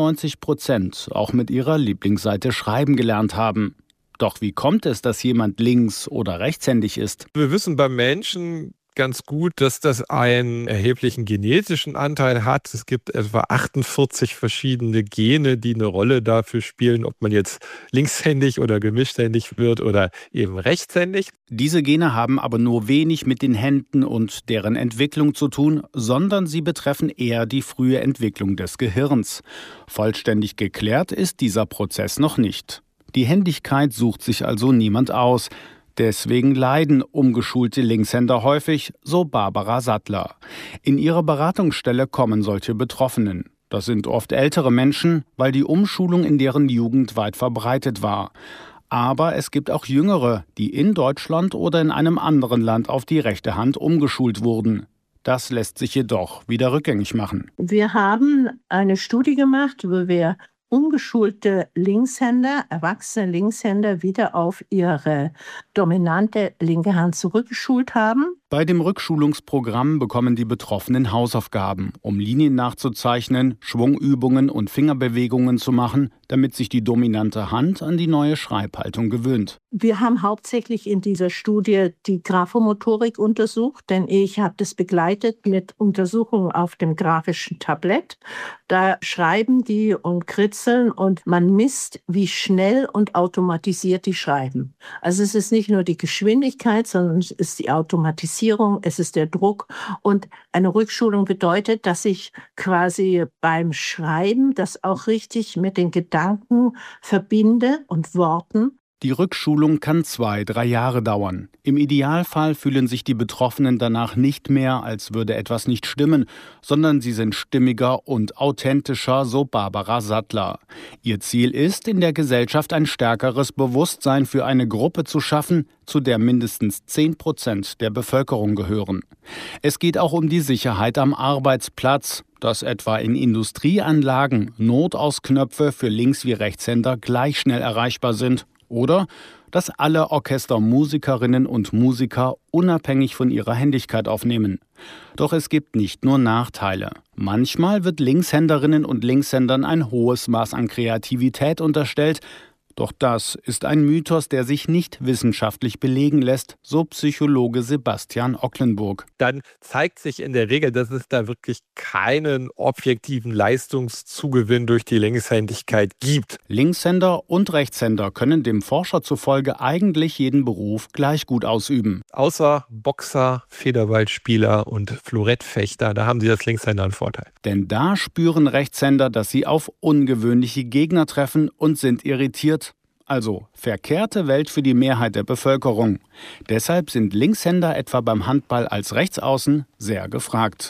95% auch mit ihrer Lieblingsseite schreiben gelernt haben. Doch wie kommt es, dass jemand links- oder rechtshändig ist? Wir wissen beim Menschen ganz gut, dass das einen erheblichen genetischen Anteil hat. Es gibt etwa 48 verschiedene Gene, die eine Rolle dafür spielen, ob man jetzt linkshändig oder gemischthändig wird oder eben rechtshändig. Diese Gene haben aber nur wenig mit den Händen und deren Entwicklung zu tun, sondern sie betreffen eher die frühe Entwicklung des Gehirns. Vollständig geklärt ist dieser Prozess noch nicht. Die Händigkeit sucht sich also niemand aus. Deswegen leiden umgeschulte Linkshänder häufig, so Barbara Sattler. In ihre Beratungsstelle kommen solche Betroffenen. Das sind oft ältere Menschen, weil die Umschulung in deren Jugend weit verbreitet war. Aber es gibt auch Jüngere, die in Deutschland oder in einem anderen Land auf die rechte Hand umgeschult wurden. Das lässt sich jedoch wieder rückgängig machen. Wir haben eine Studie gemacht, wo wir umgeschulte Linkshänder, erwachsene Linkshänder wieder auf ihre dominante linke Hand zurückgeschult haben. Bei dem Rückschulungsprogramm bekommen die Betroffenen Hausaufgaben, um Linien nachzuzeichnen, Schwungübungen und Fingerbewegungen zu machen, damit sich die dominante Hand an die neue Schreibhaltung gewöhnt. Wir haben hauptsächlich in dieser Studie die Graphomotorik untersucht, denn ich habe das begleitet mit Untersuchungen auf dem grafischen Tablett. Da schreiben die und kritzeln und man misst, wie schnell und automatisiert die schreiben. Also es ist nicht nur die Geschwindigkeit, sondern es ist die Automatisierung, es ist der Druck. Und eine Rückschulung bedeutet, dass ich quasi beim Schreiben das auch richtig mit den Gedanken verbinde und Worten. Die Rückschulung kann 2-3 Jahre dauern. Im Idealfall fühlen sich die Betroffenen danach nicht mehr, als würde etwas nicht stimmen, sondern sie sind stimmiger und authentischer, so Barbara Sattler. Ihr Ziel ist, in der Gesellschaft ein stärkeres Bewusstsein für eine Gruppe zu schaffen, zu der mindestens 10% der Bevölkerung gehören. Es geht auch um die Sicherheit am Arbeitsplatz, dass etwa in Industrieanlagen Notausknöpfe für Links- wie Rechtshänder gleich schnell erreichbar sind. Oder dass alle Orchestermusikerinnen und Musiker unabhängig von ihrer Händigkeit aufnehmen. Doch es gibt nicht nur Nachteile. Manchmal wird Linkshänderinnen und Linkshändern ein hohes Maß an Kreativität unterstellt. Doch das ist ein Mythos, der sich nicht wissenschaftlich belegen lässt, so Psychologe Sebastian Ocklenburg. Dann zeigt sich in der Regel, dass es da wirklich keinen objektiven Leistungszugewinn durch die Linkshändigkeit gibt. Linkshänder und Rechtshänder können dem Forscher zufolge eigentlich jeden Beruf gleich gut ausüben. Außer Boxer, Federballspieler und Florettfechter, da haben sie als Linkshänder einen Vorteil. Denn da spüren Rechtshänder, dass sie auf ungewöhnliche Gegner treffen und sind irritiert. Also verkehrte Welt für die Mehrheit der Bevölkerung. Deshalb sind Linkshänder etwa beim Handball als Rechtsaußen sehr gefragt.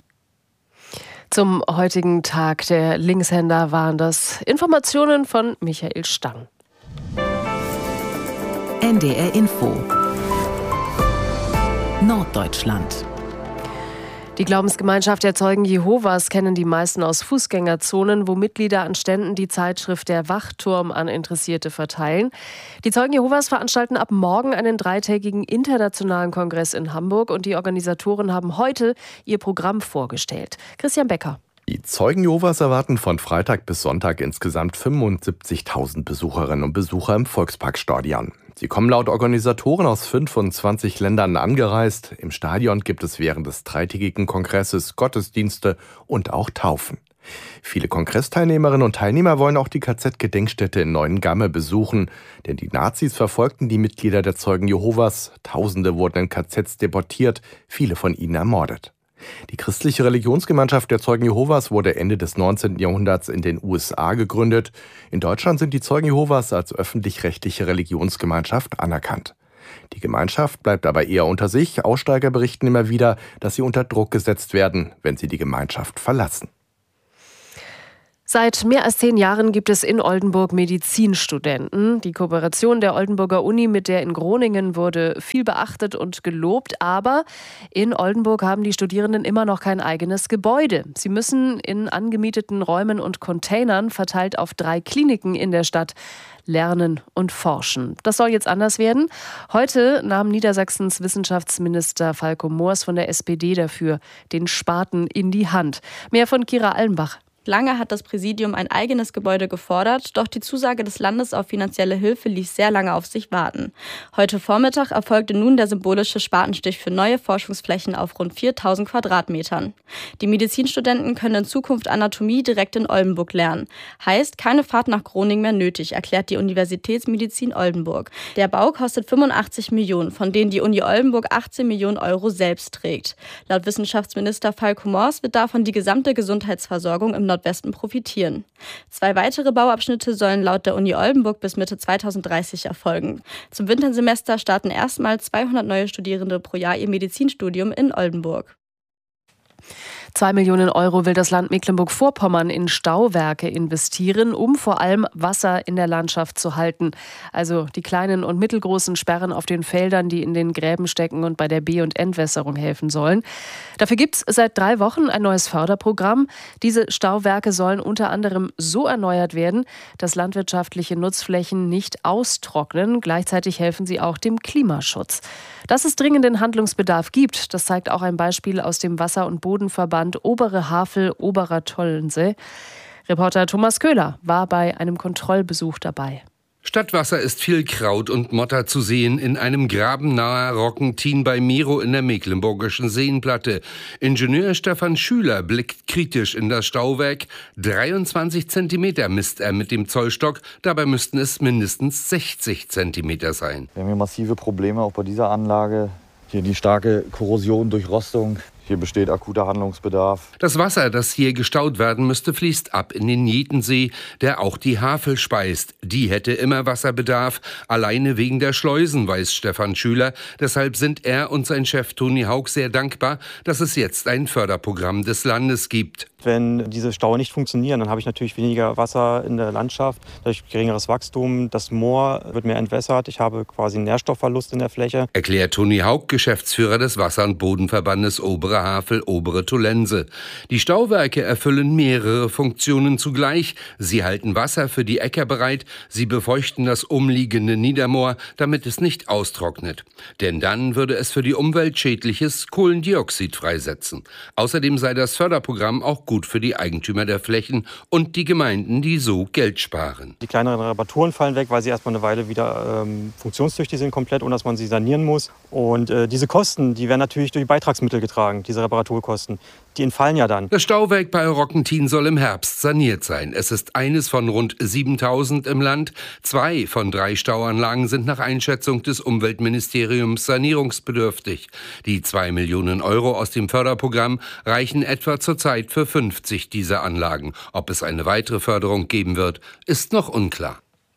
Zum heutigen Tag der Linkshänder waren das Informationen von Michael Stang. NDR Info Norddeutschland. Die Glaubensgemeinschaft der Zeugen Jehovas kennen die meisten aus Fußgängerzonen, wo Mitglieder an Ständen die Zeitschrift Der Wachturm an Interessierte verteilen. Die Zeugen Jehovas veranstalten ab morgen einen 3-tägigen internationalen Kongress in Hamburg und die Organisatoren haben heute ihr Programm vorgestellt. Christian Becker. Die Zeugen Jehovas erwarten von Freitag bis Sonntag insgesamt 75.000 Besucherinnen und Besucher im Volksparkstadion. Sie kommen laut Organisatoren aus 25 Ländern angereist. Im Stadion gibt es während des dreitägigen Kongresses Gottesdienste und auch Taufen. Viele Kongressteilnehmerinnen und Teilnehmer wollen auch die KZ-Gedenkstätte in Neuengamme besuchen, denn die Nazis verfolgten die Mitglieder der Zeugen Jehovas. Tausende wurden in KZs deportiert, viele von ihnen ermordet. Die christliche Religionsgemeinschaft der Zeugen Jehovas wurde Ende des 19. Jahrhunderts in den USA gegründet. In Deutschland sind die Zeugen Jehovas als öffentlich-rechtliche Religionsgemeinschaft anerkannt. Die Gemeinschaft bleibt aber eher unter sich. Aussteiger berichten immer wieder, dass sie unter Druck gesetzt werden, wenn sie die Gemeinschaft verlassen. Seit mehr als 10 Jahren gibt es in Oldenburg Medizinstudenten. Die Kooperation der Oldenburger Uni mit der in Groningen wurde viel beachtet und gelobt. Aber in Oldenburg haben die Studierenden immer noch kein eigenes Gebäude. Sie müssen in angemieteten Räumen und Containern verteilt auf 3 Kliniken in der Stadt lernen und forschen. Das soll jetzt anders werden. Heute nahm Niedersachsens Wissenschaftsminister Falco Moors von der SPD dafür den Spaten in die Hand. Mehr von Kira Allenbach. Lange hat das Präsidium ein eigenes Gebäude gefordert, doch die Zusage des Landes auf finanzielle Hilfe ließ sehr lange auf sich warten. Heute Vormittag erfolgte nun der symbolische Spatenstich für neue Forschungsflächen auf rund 4.000 Quadratmetern. Die Medizinstudenten können in Zukunft Anatomie direkt in Oldenburg lernen. Heißt, keine Fahrt nach Groningen mehr nötig, erklärt die Universitätsmedizin Oldenburg. Der Bau kostet 85 Millionen, von denen die Uni Oldenburg 18 Millionen Euro selbst trägt. Laut Wissenschaftsminister Falco Moors wird davon die gesamte Gesundheitsversorgung im Nordwesten profitieren. 2 weitere Bauabschnitte sollen laut der Uni Oldenburg bis Mitte 2030 erfolgen. Zum Wintersemester starten erstmals 200 neue Studierende pro Jahr ihr Medizinstudium in Oldenburg. 2 Millionen Euro will das Land Mecklenburg-Vorpommern in Stauwerke investieren, um vor allem Wasser in der Landschaft zu halten. Also die kleinen und mittelgroßen Sperren auf den Feldern, die in den Gräben stecken und bei der Be- und Entwässerung helfen sollen. Dafür gibt es seit 3 Wochen ein neues Förderprogramm. Diese Stauwerke sollen unter anderem so erneuert werden, dass landwirtschaftliche Nutzflächen nicht austrocknen. Gleichzeitig helfen sie auch dem Klimaschutz. Dass es dringenden Handlungsbedarf gibt, das zeigt auch ein Beispiel aus dem Wasser- und Bodenverband Obere Havel, Oberer Tollensee. Reporter Thomas Köhler war bei einem Kontrollbesuch dabei. Statt Wasser ist viel Kraut und Motter zu sehen in einem Graben nahe Rockentin bei Miro in der mecklenburgischen Seenplatte. Ingenieur Stefan Schüler blickt kritisch in das Stauwerk. 23 Zentimeter misst er mit dem Zollstock. Dabei müssten es mindestens 60 Zentimeter sein. Wir haben hier massive Probleme auch bei dieser Anlage. Hier die starke Korrosion durch Rostung. Hier besteht akuter Handlungsbedarf. Das Wasser, das hier gestaut werden müsste, fließt ab in den Nietensee, der auch die Havel speist. Die hätte immer Wasserbedarf, alleine wegen der Schleusen, weiß Stefan Schüler. Deshalb sind er und sein Chef Toni Haug sehr dankbar, dass es jetzt ein Förderprogramm des Landes gibt. Wenn diese Staue nicht funktionieren, dann habe ich natürlich weniger Wasser in der Landschaft, dadurch geringeres Wachstum. Das Moor wird mehr entwässert. Ich habe quasi einen Nährstoffverlust in der Fläche. Erklärt Toni Haug, Geschäftsführer des Wasser- und Bodenverbandes Obere Havel, Obere Tolense. Die Stauwerke erfüllen mehrere Funktionen zugleich. Sie halten Wasser für die Äcker bereit. Sie befeuchten das umliegende Niedermoor, damit es nicht austrocknet. Denn dann würde es für die Umwelt schädliches Kohlendioxid freisetzen. Außerdem sei das Förderprogramm auch gut für die Eigentümer der Flächen und die Gemeinden, die so Geld sparen. Die kleineren Reparaturen fallen weg, weil sie erstmal eine Weile wieder funktionstüchtig sind, komplett, ohne dass man sie sanieren muss. Und diese Kosten, die werden natürlich durch Beitragsmittel getragen, diese Reparaturkosten. Die entfallen ja dann. Das Stauwerk bei Rockentin soll im Herbst saniert sein. Es ist eines von rund 7.000 im Land. 2 von 3 Stauanlagen sind nach Einschätzung des Umweltministeriums sanierungsbedürftig. Die 2 Millionen Euro aus dem Förderprogramm reichen etwa zurzeit für 50 dieser Anlagen. Ob es eine weitere Förderung geben wird, ist noch unklar.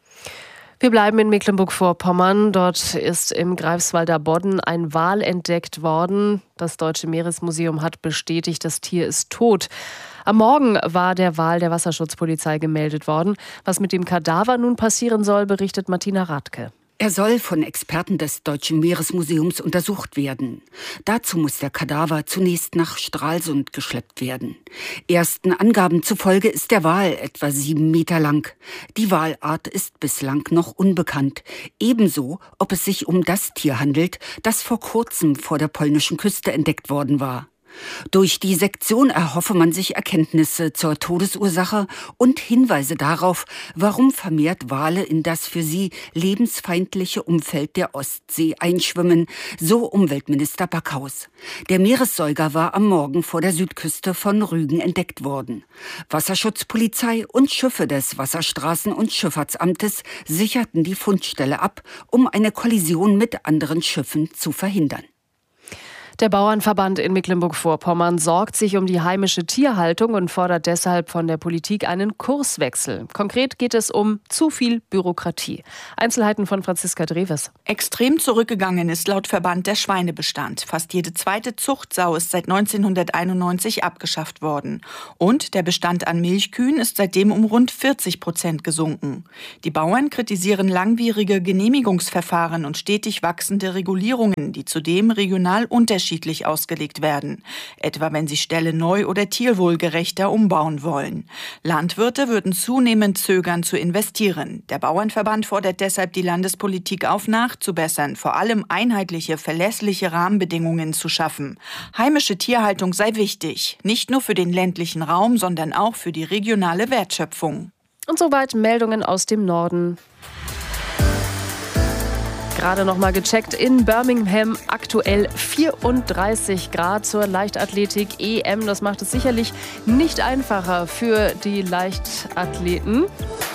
Wir bleiben in Mecklenburg-Vorpommern. Dort ist im Greifswalder Bodden ein Wal entdeckt worden. Das Deutsche Meeresmuseum hat bestätigt, das Tier ist tot. Am Morgen war der Wal der Wasserschutzpolizei gemeldet worden. Was mit dem Kadaver nun passieren soll, berichtet Martina Radke. Er soll von Experten des Deutschen Meeresmuseums untersucht werden. Dazu muss der Kadaver zunächst nach Stralsund geschleppt werden. Ersten Angaben zufolge ist der Wal etwa 7 Meter lang. Die Walart ist bislang noch unbekannt. Ebenso, ob es sich um das Tier handelt, das vor kurzem vor der polnischen Küste entdeckt worden war. Durch die Sektion erhoffe man sich Erkenntnisse zur Todesursache und Hinweise darauf, warum vermehrt Wale in das für sie lebensfeindliche Umfeld der Ostsee einschwimmen, so Umweltminister Backhaus. Der Meeressäuger war am Morgen vor der Südküste von Rügen entdeckt worden. Wasserschutzpolizei und Schiffe des Wasserstraßen- und Schifffahrtsamtes sicherten die Fundstelle ab, um eine Kollision mit anderen Schiffen zu verhindern. Der Bauernverband in Mecklenburg-Vorpommern sorgt sich um die heimische Tierhaltung und fordert deshalb von der Politik einen Kurswechsel. Konkret geht es um zu viel Bürokratie. Einzelheiten von Franziska Dreves. Extrem zurückgegangen ist laut Verband der Schweinebestand. Fast jede zweite Zuchtsau ist seit 1991 abgeschafft worden. Und der Bestand an Milchkühen ist seitdem um rund 40% gesunken. Die Bauern kritisieren langwierige Genehmigungsverfahren und stetig wachsende Regulierungen, die zudem regional unterschiedlich ausgelegt werden, etwa wenn sie Ställe neu oder tierwohlgerechter umbauen wollen. Landwirte würden zunehmend zögern zu investieren. Der Bauernverband fordert deshalb die Landespolitik auf, nachzubessern, vor allem einheitliche, verlässliche Rahmenbedingungen zu schaffen. Heimische Tierhaltung sei wichtig, nicht nur für den ländlichen Raum, sondern auch für die regionale Wertschöpfung. Und soweit Meldungen aus dem Norden. Gerade noch mal gecheckt, in Birmingham aktuell 34 Grad zur Leichtathletik-EM. Das macht es sicherlich nicht einfacher für die Leichtathleten.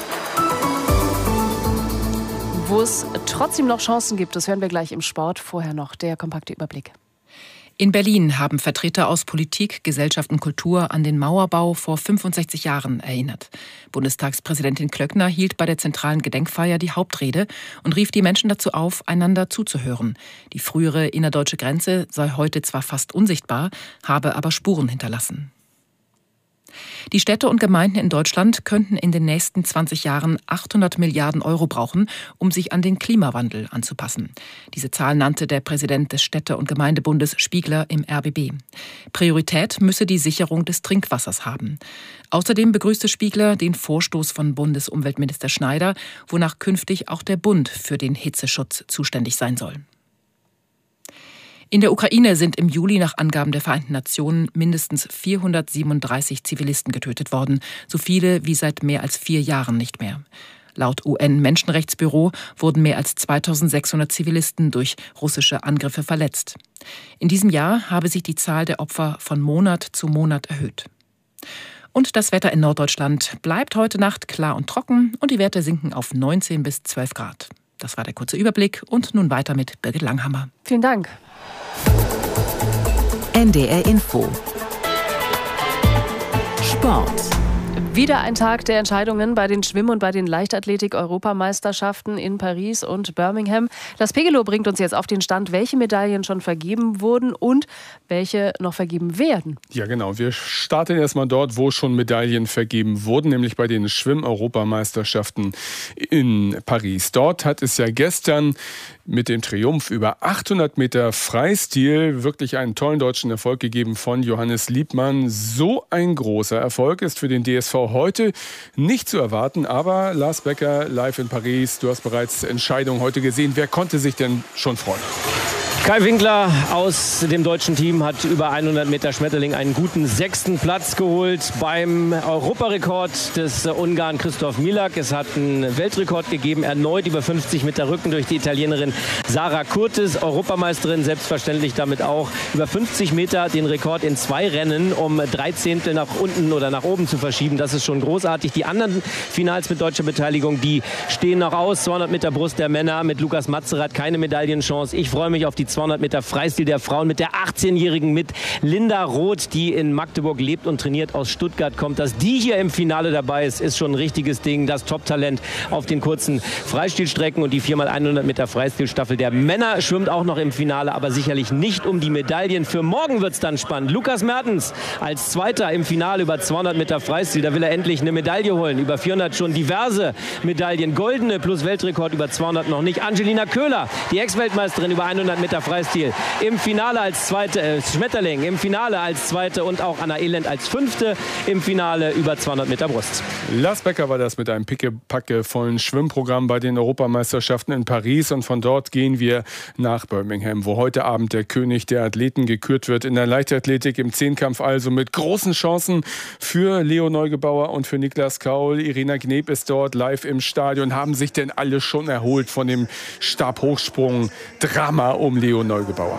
Wo es trotzdem noch Chancen gibt, das hören wir gleich im Sport. Vorher noch der kompakte Überblick. In Berlin haben Vertreter aus Politik, Gesellschaft und Kultur an den Mauerbau vor 65 Jahren erinnert. Bundestagspräsidentin Klöckner hielt bei der zentralen Gedenkfeier die Hauptrede und rief die Menschen dazu auf, einander zuzuhören. Die frühere innerdeutsche Grenze sei heute zwar fast unsichtbar, habe aber Spuren hinterlassen. Die Städte und Gemeinden in Deutschland könnten in den nächsten 20 Jahren 800 Milliarden Euro brauchen, um sich an den Klimawandel anzupassen. Diese Zahl nannte der Präsident des Städte- und Gemeindebundes Spiegler im RBB. Priorität müsse die Sicherung des Trinkwassers haben. Außerdem begrüßte Spiegler den Vorstoß von Bundesumweltminister Schneider, wonach künftig auch der Bund für den Hitzeschutz zuständig sein soll. In der Ukraine sind im Juli nach Angaben der Vereinten Nationen mindestens 437 Zivilisten getötet worden, so viele wie seit mehr als 4 Jahren nicht mehr. Laut UN-Menschenrechtsbüro wurden mehr als 2600 Zivilisten durch russische Angriffe verletzt. In diesem Jahr habe sich die Zahl der Opfer von Monat zu Monat erhöht. Und das Wetter in Norddeutschland bleibt heute Nacht klar und trocken und die Werte sinken auf 19 bis 12 Grad. Das war der kurze Überblick und nun weiter mit Birgit Langhammer. Vielen Dank. NDR Info. Sport. Wieder ein Tag der Entscheidungen bei den Schwimm- und bei den Leichtathletik-Europameisterschaften in Paris und Birmingham. Das Pegelow bringt uns jetzt auf den Stand, welche Medaillen schon vergeben wurden und welche noch vergeben werden. Ja, genau. Wir starten erstmal dort, wo schon Medaillen vergeben wurden, nämlich bei den Schwimm-Europameisterschaften in Paris. Dort hat es ja gestern mit dem Triumph über 800 Meter Freistil wirklich einen tollen deutschen Erfolg gegeben von Johannes Liebmann. So ein großer Erfolg ist für den DSV heute nicht zu erwarten. Aber Lars Becker, live in Paris, du hast bereits Entscheidungen heute gesehen. Wer konnte sich denn schon freuen? Kai Winkler aus dem deutschen Team hat über 100 Meter Schmetterling einen guten 6. Platz geholt beim Europarekord des Ungarn Christoph Milak. Es hat einen Weltrekord gegeben, erneut über 50 Meter Rücken durch die Italienerin Sara Curtis, Europameisterin, selbstverständlich damit auch über 50 Meter den Rekord in 2 Rennen um 3 Zehntel nach unten oder nach oben zu verschieben. Das ist schon großartig. Die anderen Finals mit deutscher Beteiligung, die stehen noch aus. 200 Meter Brust der Männer mit Lukas Matzerath, keine Medaillenchance. Ich freue mich auf die 200 Meter Freistil der Frauen mit der 18-Jährigen, mit Linda Roth, die in Magdeburg lebt und trainiert, aus Stuttgart kommt. Dass die hier im Finale dabei ist, ist schon ein richtiges Ding. Das Top-Talent auf den kurzen Freistilstrecken und die 4x100 Meter Freistilstaffel der Männer schwimmt auch noch im Finale, aber sicherlich nicht um die Medaillen. Für morgen wird es dann spannend. Lukas Mertens als Zweiter im Finale über 200 Meter Freistil. Da will er endlich eine Medaille holen. Über 400 schon diverse Medaillen. Goldene plus Weltrekord, über 200 noch nicht. Angelina Köhler, die Ex-Weltmeisterin, über 100 Meter Meter Freistil. Im Finale als Zweite Schmetterling, im Finale als Zweite und auch Anna Elend als Fünfte. Im Finale über 200 Meter Brust. Lars Becker war das mit einem pickepackevollen Schwimmprogramm bei den Europameisterschaften in Paris. Und von dort gehen wir nach Birmingham, wo heute Abend der König der Athleten gekürt wird. In der Leichtathletik im Zehnkampf also mit großen Chancen für Leo Neugebauer und für Niklas Kaul. Irina Gneb ist dort live im Stadion. Haben sich denn alle schon erholt von dem Stabhochsprung-Drama um Leo Neugebauer?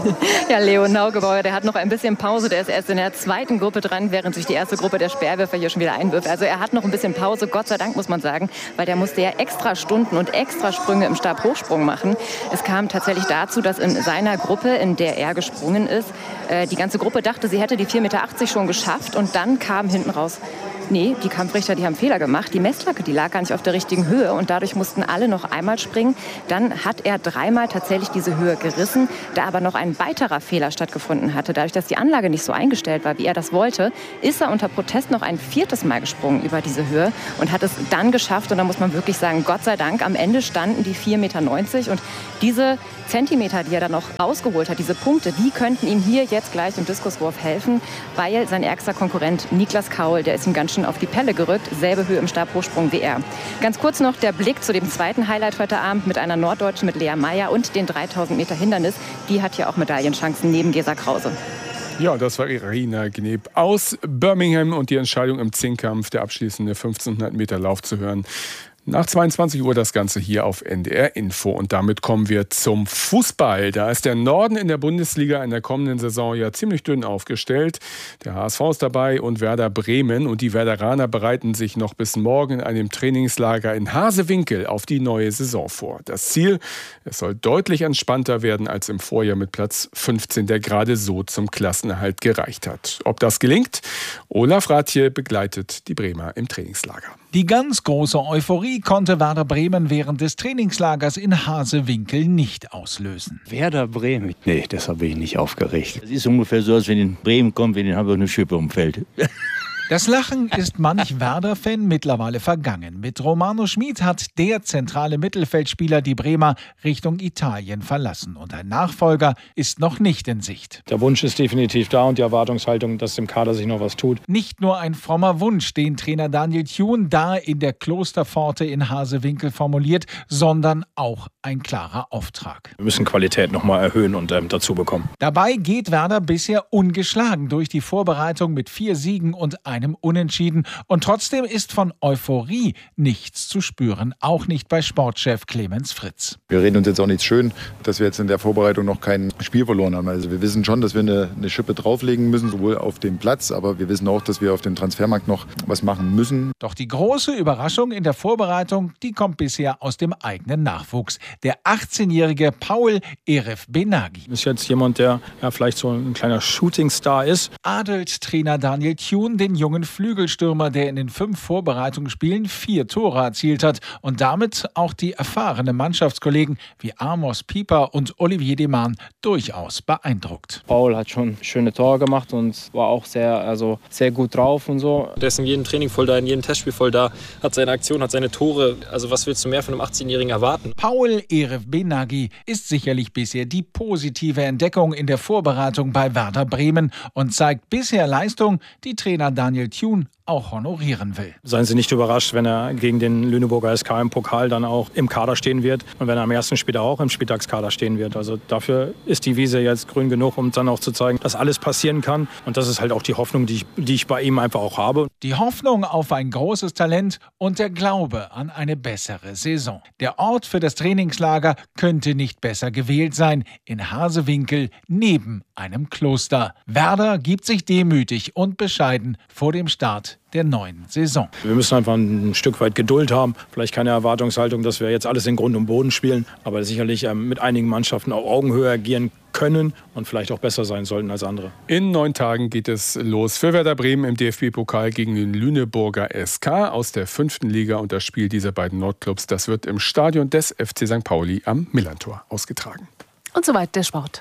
Ja, Leo Neugebauer, der hat noch ein bisschen Pause. Der ist erst in der zweiten Gruppe dran, während sich die erste Gruppe der Speerwerfer hier schon wieder einwirft. Also er hat noch ein bisschen Pause, Gott sei Dank muss man sagen, weil der musste ja extra Stunden und extra Sprünge im Stabhochsprung machen. Es kam tatsächlich dazu, dass in seiner Gruppe, in der er gesprungen ist, die ganze Gruppe dachte, sie hätte die 4,80 Meter schon geschafft und dann kam hinten raus, nee, die Kampfrichter, die haben Fehler gemacht. Die Messlacke, die lag gar nicht auf der richtigen Höhe und dadurch mussten alle noch einmal springen. Dann hat er dreimal tatsächlich diese Höhe gerissen, da aber noch ein weiterer Fehler stattgefunden hatte. Dadurch, dass die Anlage nicht so eingestellt war, wie er das wollte, ist er unter Protest noch ein viertes Mal gesprungen über diese Höhe und hat es dann geschafft. Und da muss man wirklich sagen, Gott sei Dank, am Ende standen die 4,90 Meter und diese Zentimeter, die er dann noch rausgeholt hat, diese Punkte, die könnten ihm hier jetzt gleich im Diskuswurf helfen, weil sein ärgster Konkurrent Niklas Kaul, der ist ihm ganz schön auf die Pelle gerückt, selbe Höhe im Stabhochsprung wie er. Ganz kurz noch der Blick zu dem zweiten Highlight heute Abend mit einer Norddeutschen, mit Lea Meyer und den 3000 Meter Hindernis. Die hat hier auch Medaillenchancen neben Gesa Krause. Ja, das war Irina Gneb aus Birmingham und die Entscheidung im Zehnkampf, der abschließende 1500 Meter Lauf zu hören. Nach 22 Uhr das Ganze hier auf NDR Info. Und damit kommen wir zum Fußball. Da ist der Norden in der Bundesliga in der kommenden Saison ja ziemlich dünn aufgestellt. Der HSV ist dabei und Werder Bremen. Und die Werderaner bereiten sich noch bis morgen in einem Trainingslager in Hasewinkel auf die neue Saison vor. Das Ziel, es soll deutlich entspannter werden als im Vorjahr mit Platz 15, der gerade so zum Klassenerhalt gereicht hat. Ob das gelingt? Olaf Rathje begleitet die Bremer im Trainingslager. Die ganz große Euphorie konnte Werder Bremen während des Trainingslagers in Hasewinkel nicht auslösen. Werder Bremen? Nee, deshalb bin ich nicht aufgeregt. Es ist ungefähr so, als wenn in Bremen kommt, wenn in Hamburg eine Schippe umfällt. Das Lachen ist manch Werder-Fan mittlerweile vergangen. Mit Romano Schmid hat der zentrale Mittelfeldspieler die Bremer Richtung Italien verlassen. Und ein Nachfolger ist noch nicht in Sicht. Der Wunsch ist definitiv da und die Erwartungshaltung, dass im Kader sich noch was tut. Nicht nur ein frommer Wunsch, den Trainer Daniel Thune da in der Klosterpforte in Hasewinkel formuliert, sondern auch ein klarer Auftrag. Wir müssen Qualität noch mal erhöhen und dazu bekommen. Dabei geht Werder bisher ungeschlagen durch die Vorbereitung mit 4 Siegen und einem Unentschieden. Und trotzdem ist von Euphorie nichts zu spüren, auch nicht bei Sportchef Clemens Fritz. Wir reden uns jetzt auch nicht schön, dass wir jetzt in der Vorbereitung noch kein Spiel verloren haben. Also wir wissen schon, dass wir eine Schippe drauflegen müssen, sowohl auf dem Platz, aber wir wissen auch, dass wir auf dem Transfermarkt noch was machen müssen. Doch die große Überraschung in der Vorbereitung, die kommt bisher aus dem eigenen Nachwuchs. Der 18-jährige Paul Eref Benagi. Das ist jetzt jemand, der ja vielleicht so ein kleiner Shootingstar ist. Adelt Trainer Daniel Thune den jungen Flügelstürmer, der in den 5 Vorbereitungsspielen 4 Tore erzielt hat und damit auch die erfahrenen Mannschaftskollegen wie Amos Pieper und Olivier Deman durchaus beeindruckt. Paul hat schon schöne Tore gemacht und war auch sehr gut drauf und so. Der ist in jedem Training voll da, in jedem Testspiel voll da, hat seine Aktion, hat seine Tore. Also was willst du mehr von einem 18-Jährigen erwarten? Paul Eref Benagi ist sicherlich bisher die positive Entdeckung in der Vorbereitung bei Werder Bremen und zeigt bisher Leistung, die Trainer Daniel Thune auch honorieren will. Seien Sie nicht überrascht, wenn er gegen den Lüneburger SK im Pokal dann auch im Kader stehen wird und wenn er am ersten Spieltag auch im Spieltagskader stehen wird. Also dafür ist die Wiese jetzt grün genug, um dann auch zu zeigen, dass alles passieren kann. Und das ist halt auch die Hoffnung, die ich bei ihm einfach auch habe. Die Hoffnung auf ein großes Talent und der Glaube an eine bessere Saison. Der Ort für das Trainingslager könnte nicht besser gewählt sein. In Hasewinkel neben einem Kloster. Werder gibt sich demütig und bescheiden vor dem Start der neuen Saison. Wir müssen einfach ein Stück weit Geduld haben. Vielleicht keine Erwartungshaltung, dass wir jetzt alles in Grund und Boden spielen, aber sicherlich mit einigen Mannschaften auf Augenhöhe agieren können und vielleicht auch besser sein sollten als andere. In 9 Tagen geht es los für Werder Bremen im DFB-Pokal gegen den Lüneburger SK aus der 5. Liga. Und das Spiel dieser beiden Nordclubs, das wird im Stadion des FC St. Pauli am Millerntor ausgetragen. Und soweit der Sport.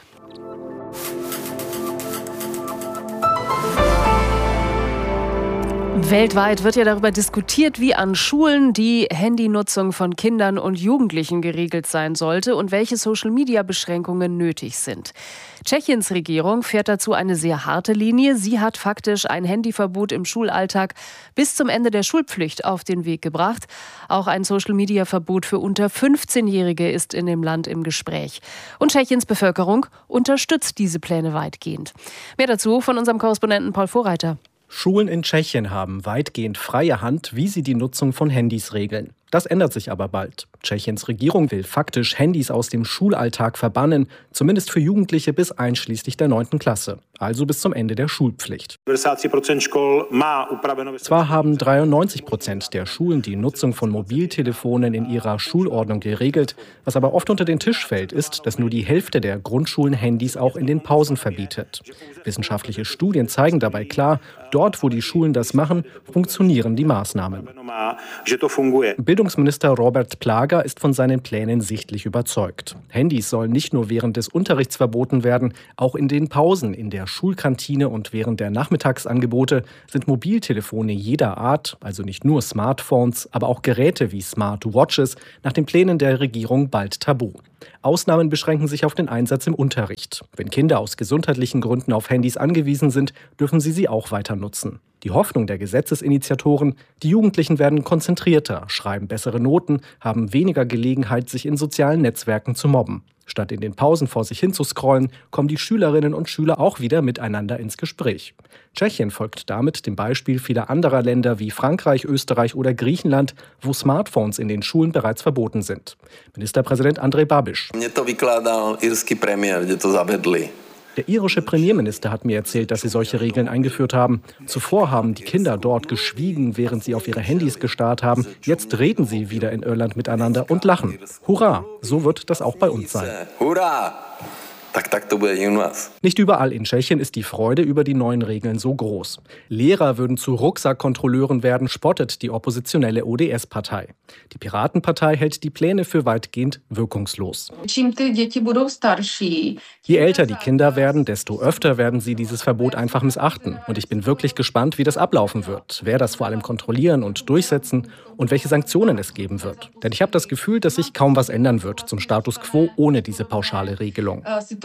Weltweit wird ja darüber diskutiert, wie an Schulen die Handynutzung von Kindern und Jugendlichen geregelt sein sollte und welche Social-Media-Beschränkungen nötig sind. Tschechiens Regierung fährt dazu eine sehr harte Linie. Sie hat faktisch ein Handyverbot im Schulalltag bis zum Ende der Schulpflicht auf den Weg gebracht. Auch ein Social-Media-Verbot für unter 15-Jährige ist in dem Land im Gespräch. Und Tschechiens Bevölkerung unterstützt diese Pläne weitgehend. Mehr dazu von unserem Korrespondenten Paul Vorreiter. Schulen in Tschechien haben weitgehend freie Hand, wie sie die Nutzung von Handys regeln. Das ändert sich aber bald. Tschechiens Regierung will faktisch Handys aus dem Schulalltag verbannen, zumindest für Jugendliche bis einschließlich der 9. Klasse, also bis zum Ende der Schulpflicht. Zwar haben 93% der Schulen die Nutzung von Mobiltelefonen in ihrer Schulordnung geregelt, was aber oft unter den Tisch fällt, ist, dass nur die Hälfte der Grundschulen Handys auch in den Pausen verbietet. Wissenschaftliche Studien zeigen dabei klar, dort, wo die Schulen das machen, funktionieren die Maßnahmen. Bildungsminister Robert Plaga ist von seinen Plänen sichtlich überzeugt. Handys sollen nicht nur während des Unterrichts verboten werden, auch in den Pausen, in der Schulkantine und während der Nachmittagsangebote sind Mobiltelefone jeder Art, also nicht nur Smartphones, aber auch Geräte wie Smartwatches, nach den Plänen der Regierung bald tabu. Ausnahmen beschränken sich auf den Einsatz im Unterricht. Wenn Kinder aus gesundheitlichen Gründen auf Handys angewiesen sind, dürfen sie auch weiter nutzen. Die Hoffnung der Gesetzesinitiatoren, die Jugendlichen werden konzentrierter, schreiben bessere Noten, haben weniger Gelegenheit, sich in sozialen Netzwerken zu mobben. Statt in den Pausen vor sich hin zu scrollen, kommen die Schülerinnen und Schüler auch wieder miteinander ins Gespräch. Tschechien folgt damit dem Beispiel vieler anderer Länder wie Frankreich, Österreich oder Griechenland, wo Smartphones in den Schulen bereits verboten sind. Ministerpräsident Andrej Babiš. Der irische Premierminister hat mir erzählt, dass sie solche Regeln eingeführt haben. Zuvor haben die Kinder dort geschwiegen, während sie auf ihre Handys gestarrt haben. Jetzt reden sie wieder in Irland miteinander und lachen. Hurra! So wird das auch bei uns sein. Hurra! Nicht überall in Tschechien ist die Freude über die neuen Regeln so groß. Lehrer würden zu Rucksackkontrolleuren werden, spottet die oppositionelle ODS-Partei. Die Piratenpartei hält die Pläne für weitgehend wirkungslos. Je älter die Kinder werden, desto öfter werden sie dieses Verbot einfach missachten. Und ich bin wirklich gespannt, wie das ablaufen wird, wer das vor allem kontrollieren und durchsetzen und welche Sanktionen es geben wird. Denn ich habe das Gefühl, dass sich kaum was ändern wird zum Status quo ohne diese pauschale Regelung.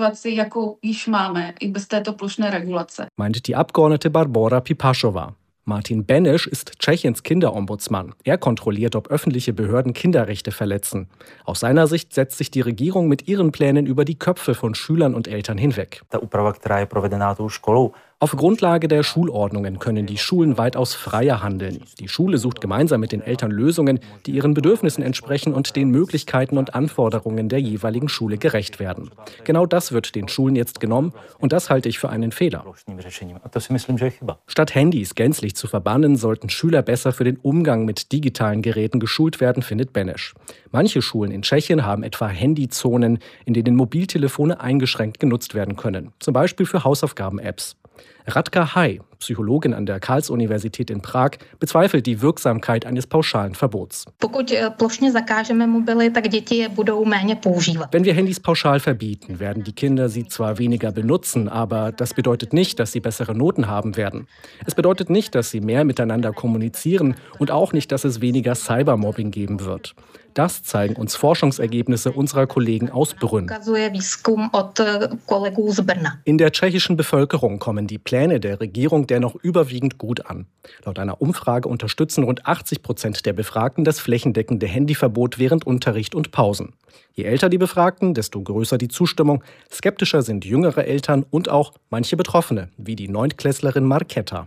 Meint die Abgeordnete Barbora Pipašová. Martin Beneš ist Tschechiens Kinderombudsmann. Er kontrolliert, ob öffentliche Behörden Kinderrechte verletzen. Aus seiner Sicht setzt sich die Regierung mit ihren Plänen über die Köpfe von Schülern und Eltern hinweg. Auf Grundlage der Schulordnungen können die Schulen weitaus freier handeln. Die Schule sucht gemeinsam mit den Eltern Lösungen, die ihren Bedürfnissen entsprechen und den Möglichkeiten und Anforderungen der jeweiligen Schule gerecht werden. Genau das wird den Schulen jetzt genommen und das halte ich für einen Fehler. Statt Handys gänzlich zu verbannen, sollten Schüler besser für den Umgang mit digitalen Geräten geschult werden, findet Beneš. Manche Schulen in Tschechien haben etwa Handyzonen, in denen Mobiltelefone eingeschränkt genutzt werden können, zum Beispiel für Hausaufgaben-Apps. Radka Hai, Psychologin an der Karls-Universität in Prag, bezweifelt die Wirksamkeit eines pauschalen Verbots. Wenn wir Handys pauschal verbieten, werden die Kinder sie zwar weniger benutzen, aber das bedeutet nicht, dass sie bessere Noten haben werden. Es bedeutet nicht, dass sie mehr miteinander kommunizieren und auch nicht, dass es weniger Cybermobbing geben wird. Das zeigen uns Forschungsergebnisse unserer Kollegen aus Brünn. In der tschechischen Bevölkerung kommen die Pläne der Regierung dennoch überwiegend gut an. Laut einer Umfrage unterstützen rund 80% der Befragten das flächendeckende Handyverbot während Unterricht und Pausen. Je älter die Befragten, desto größer die Zustimmung. Skeptischer sind jüngere Eltern und auch manche Betroffene, wie die Neuntklässlerin Marketa.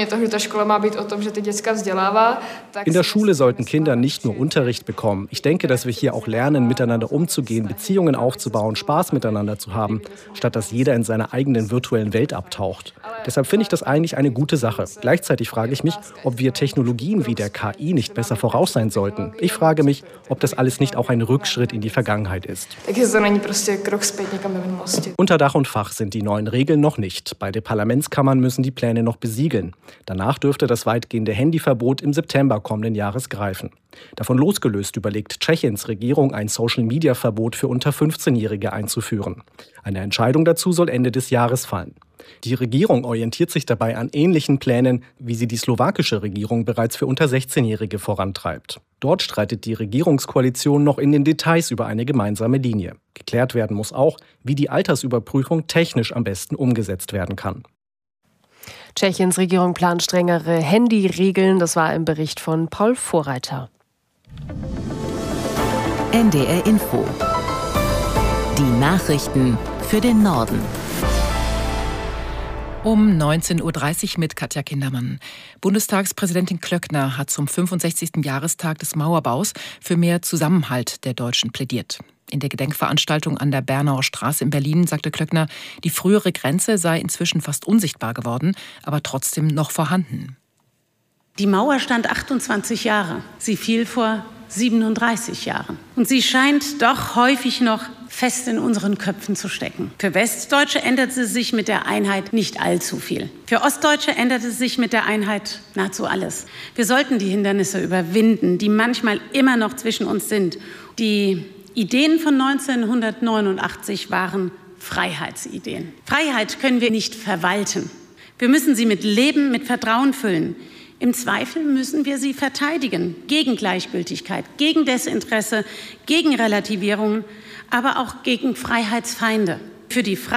In der Schule sollten Kinder nicht nur Unterricht bekommen. Ich denke, dass wir hier auch lernen, miteinander umzugehen, Beziehungen aufzubauen, Spaß miteinander zu haben, statt dass jeder in seiner eigenen virtuellen Welt abtaucht. Deshalb finde ich das eigentlich eine gute Sache. Gleichzeitig frage ich mich, ob wir Technologien wie der KI nicht besser voraus sein sollten. Ich frage mich, ob das alles nicht auch ein Rückschritt in die Vergangenheit ist. Unter Dach und Fach sind die neuen Regeln noch nicht. Beide Parlamentskammern müssen die Pläne noch besiegeln. Danach dürfte das weitgehende Handyverbot im September kommenden Jahres greifen. Davon losgelöst überlegt Tschechiens Regierung, ein Social-Media-Verbot für unter 15-Jährige einzuführen. Eine Entscheidung dazu soll Ende des Jahres fallen. Die Regierung orientiert sich dabei an ähnlichen Plänen, wie sie die slowakische Regierung bereits für unter 16-Jährige vorantreibt. Dort streitet die Regierungskoalition noch in den Details über eine gemeinsame Linie. Geklärt werden muss auch, wie die Altersüberprüfung technisch am besten umgesetzt werden kann. Tschechiens Regierung plant strengere Handyregeln. Das war im Bericht von Paul Vorreiter. NDR Info. Die Nachrichten für den Norden. Um 19.30 Uhr mit Katja Kindermann. Bundestagspräsidentin Klöckner hat zum 65. Jahrestag des Mauerbaus für mehr Zusammenhalt der Deutschen plädiert. In der Gedenkveranstaltung an der Bernauer Straße in Berlin sagte Klöckner, die frühere Grenze sei inzwischen fast unsichtbar geworden, aber trotzdem noch vorhanden. Die Mauer stand 28 Jahre. Sie fiel vor 37 Jahren. Und sie scheint doch häufig noch fest in unseren Köpfen zu stecken. Für Westdeutsche änderte sich mit der Einheit nicht allzu viel. Für Ostdeutsche änderte sich mit der Einheit nahezu alles. Wir sollten die Hindernisse überwinden, die manchmal immer noch zwischen uns sind. Die Ideen von 1989 waren Freiheitsideen. Freiheit können wir nicht verwalten. Wir müssen sie mit Leben, mit Vertrauen füllen. Im Zweifel müssen wir sie verteidigen, gegen Gleichgültigkeit, gegen Desinteresse, gegen Relativierungen, aber auch gegen Freiheitsfeinde. Für die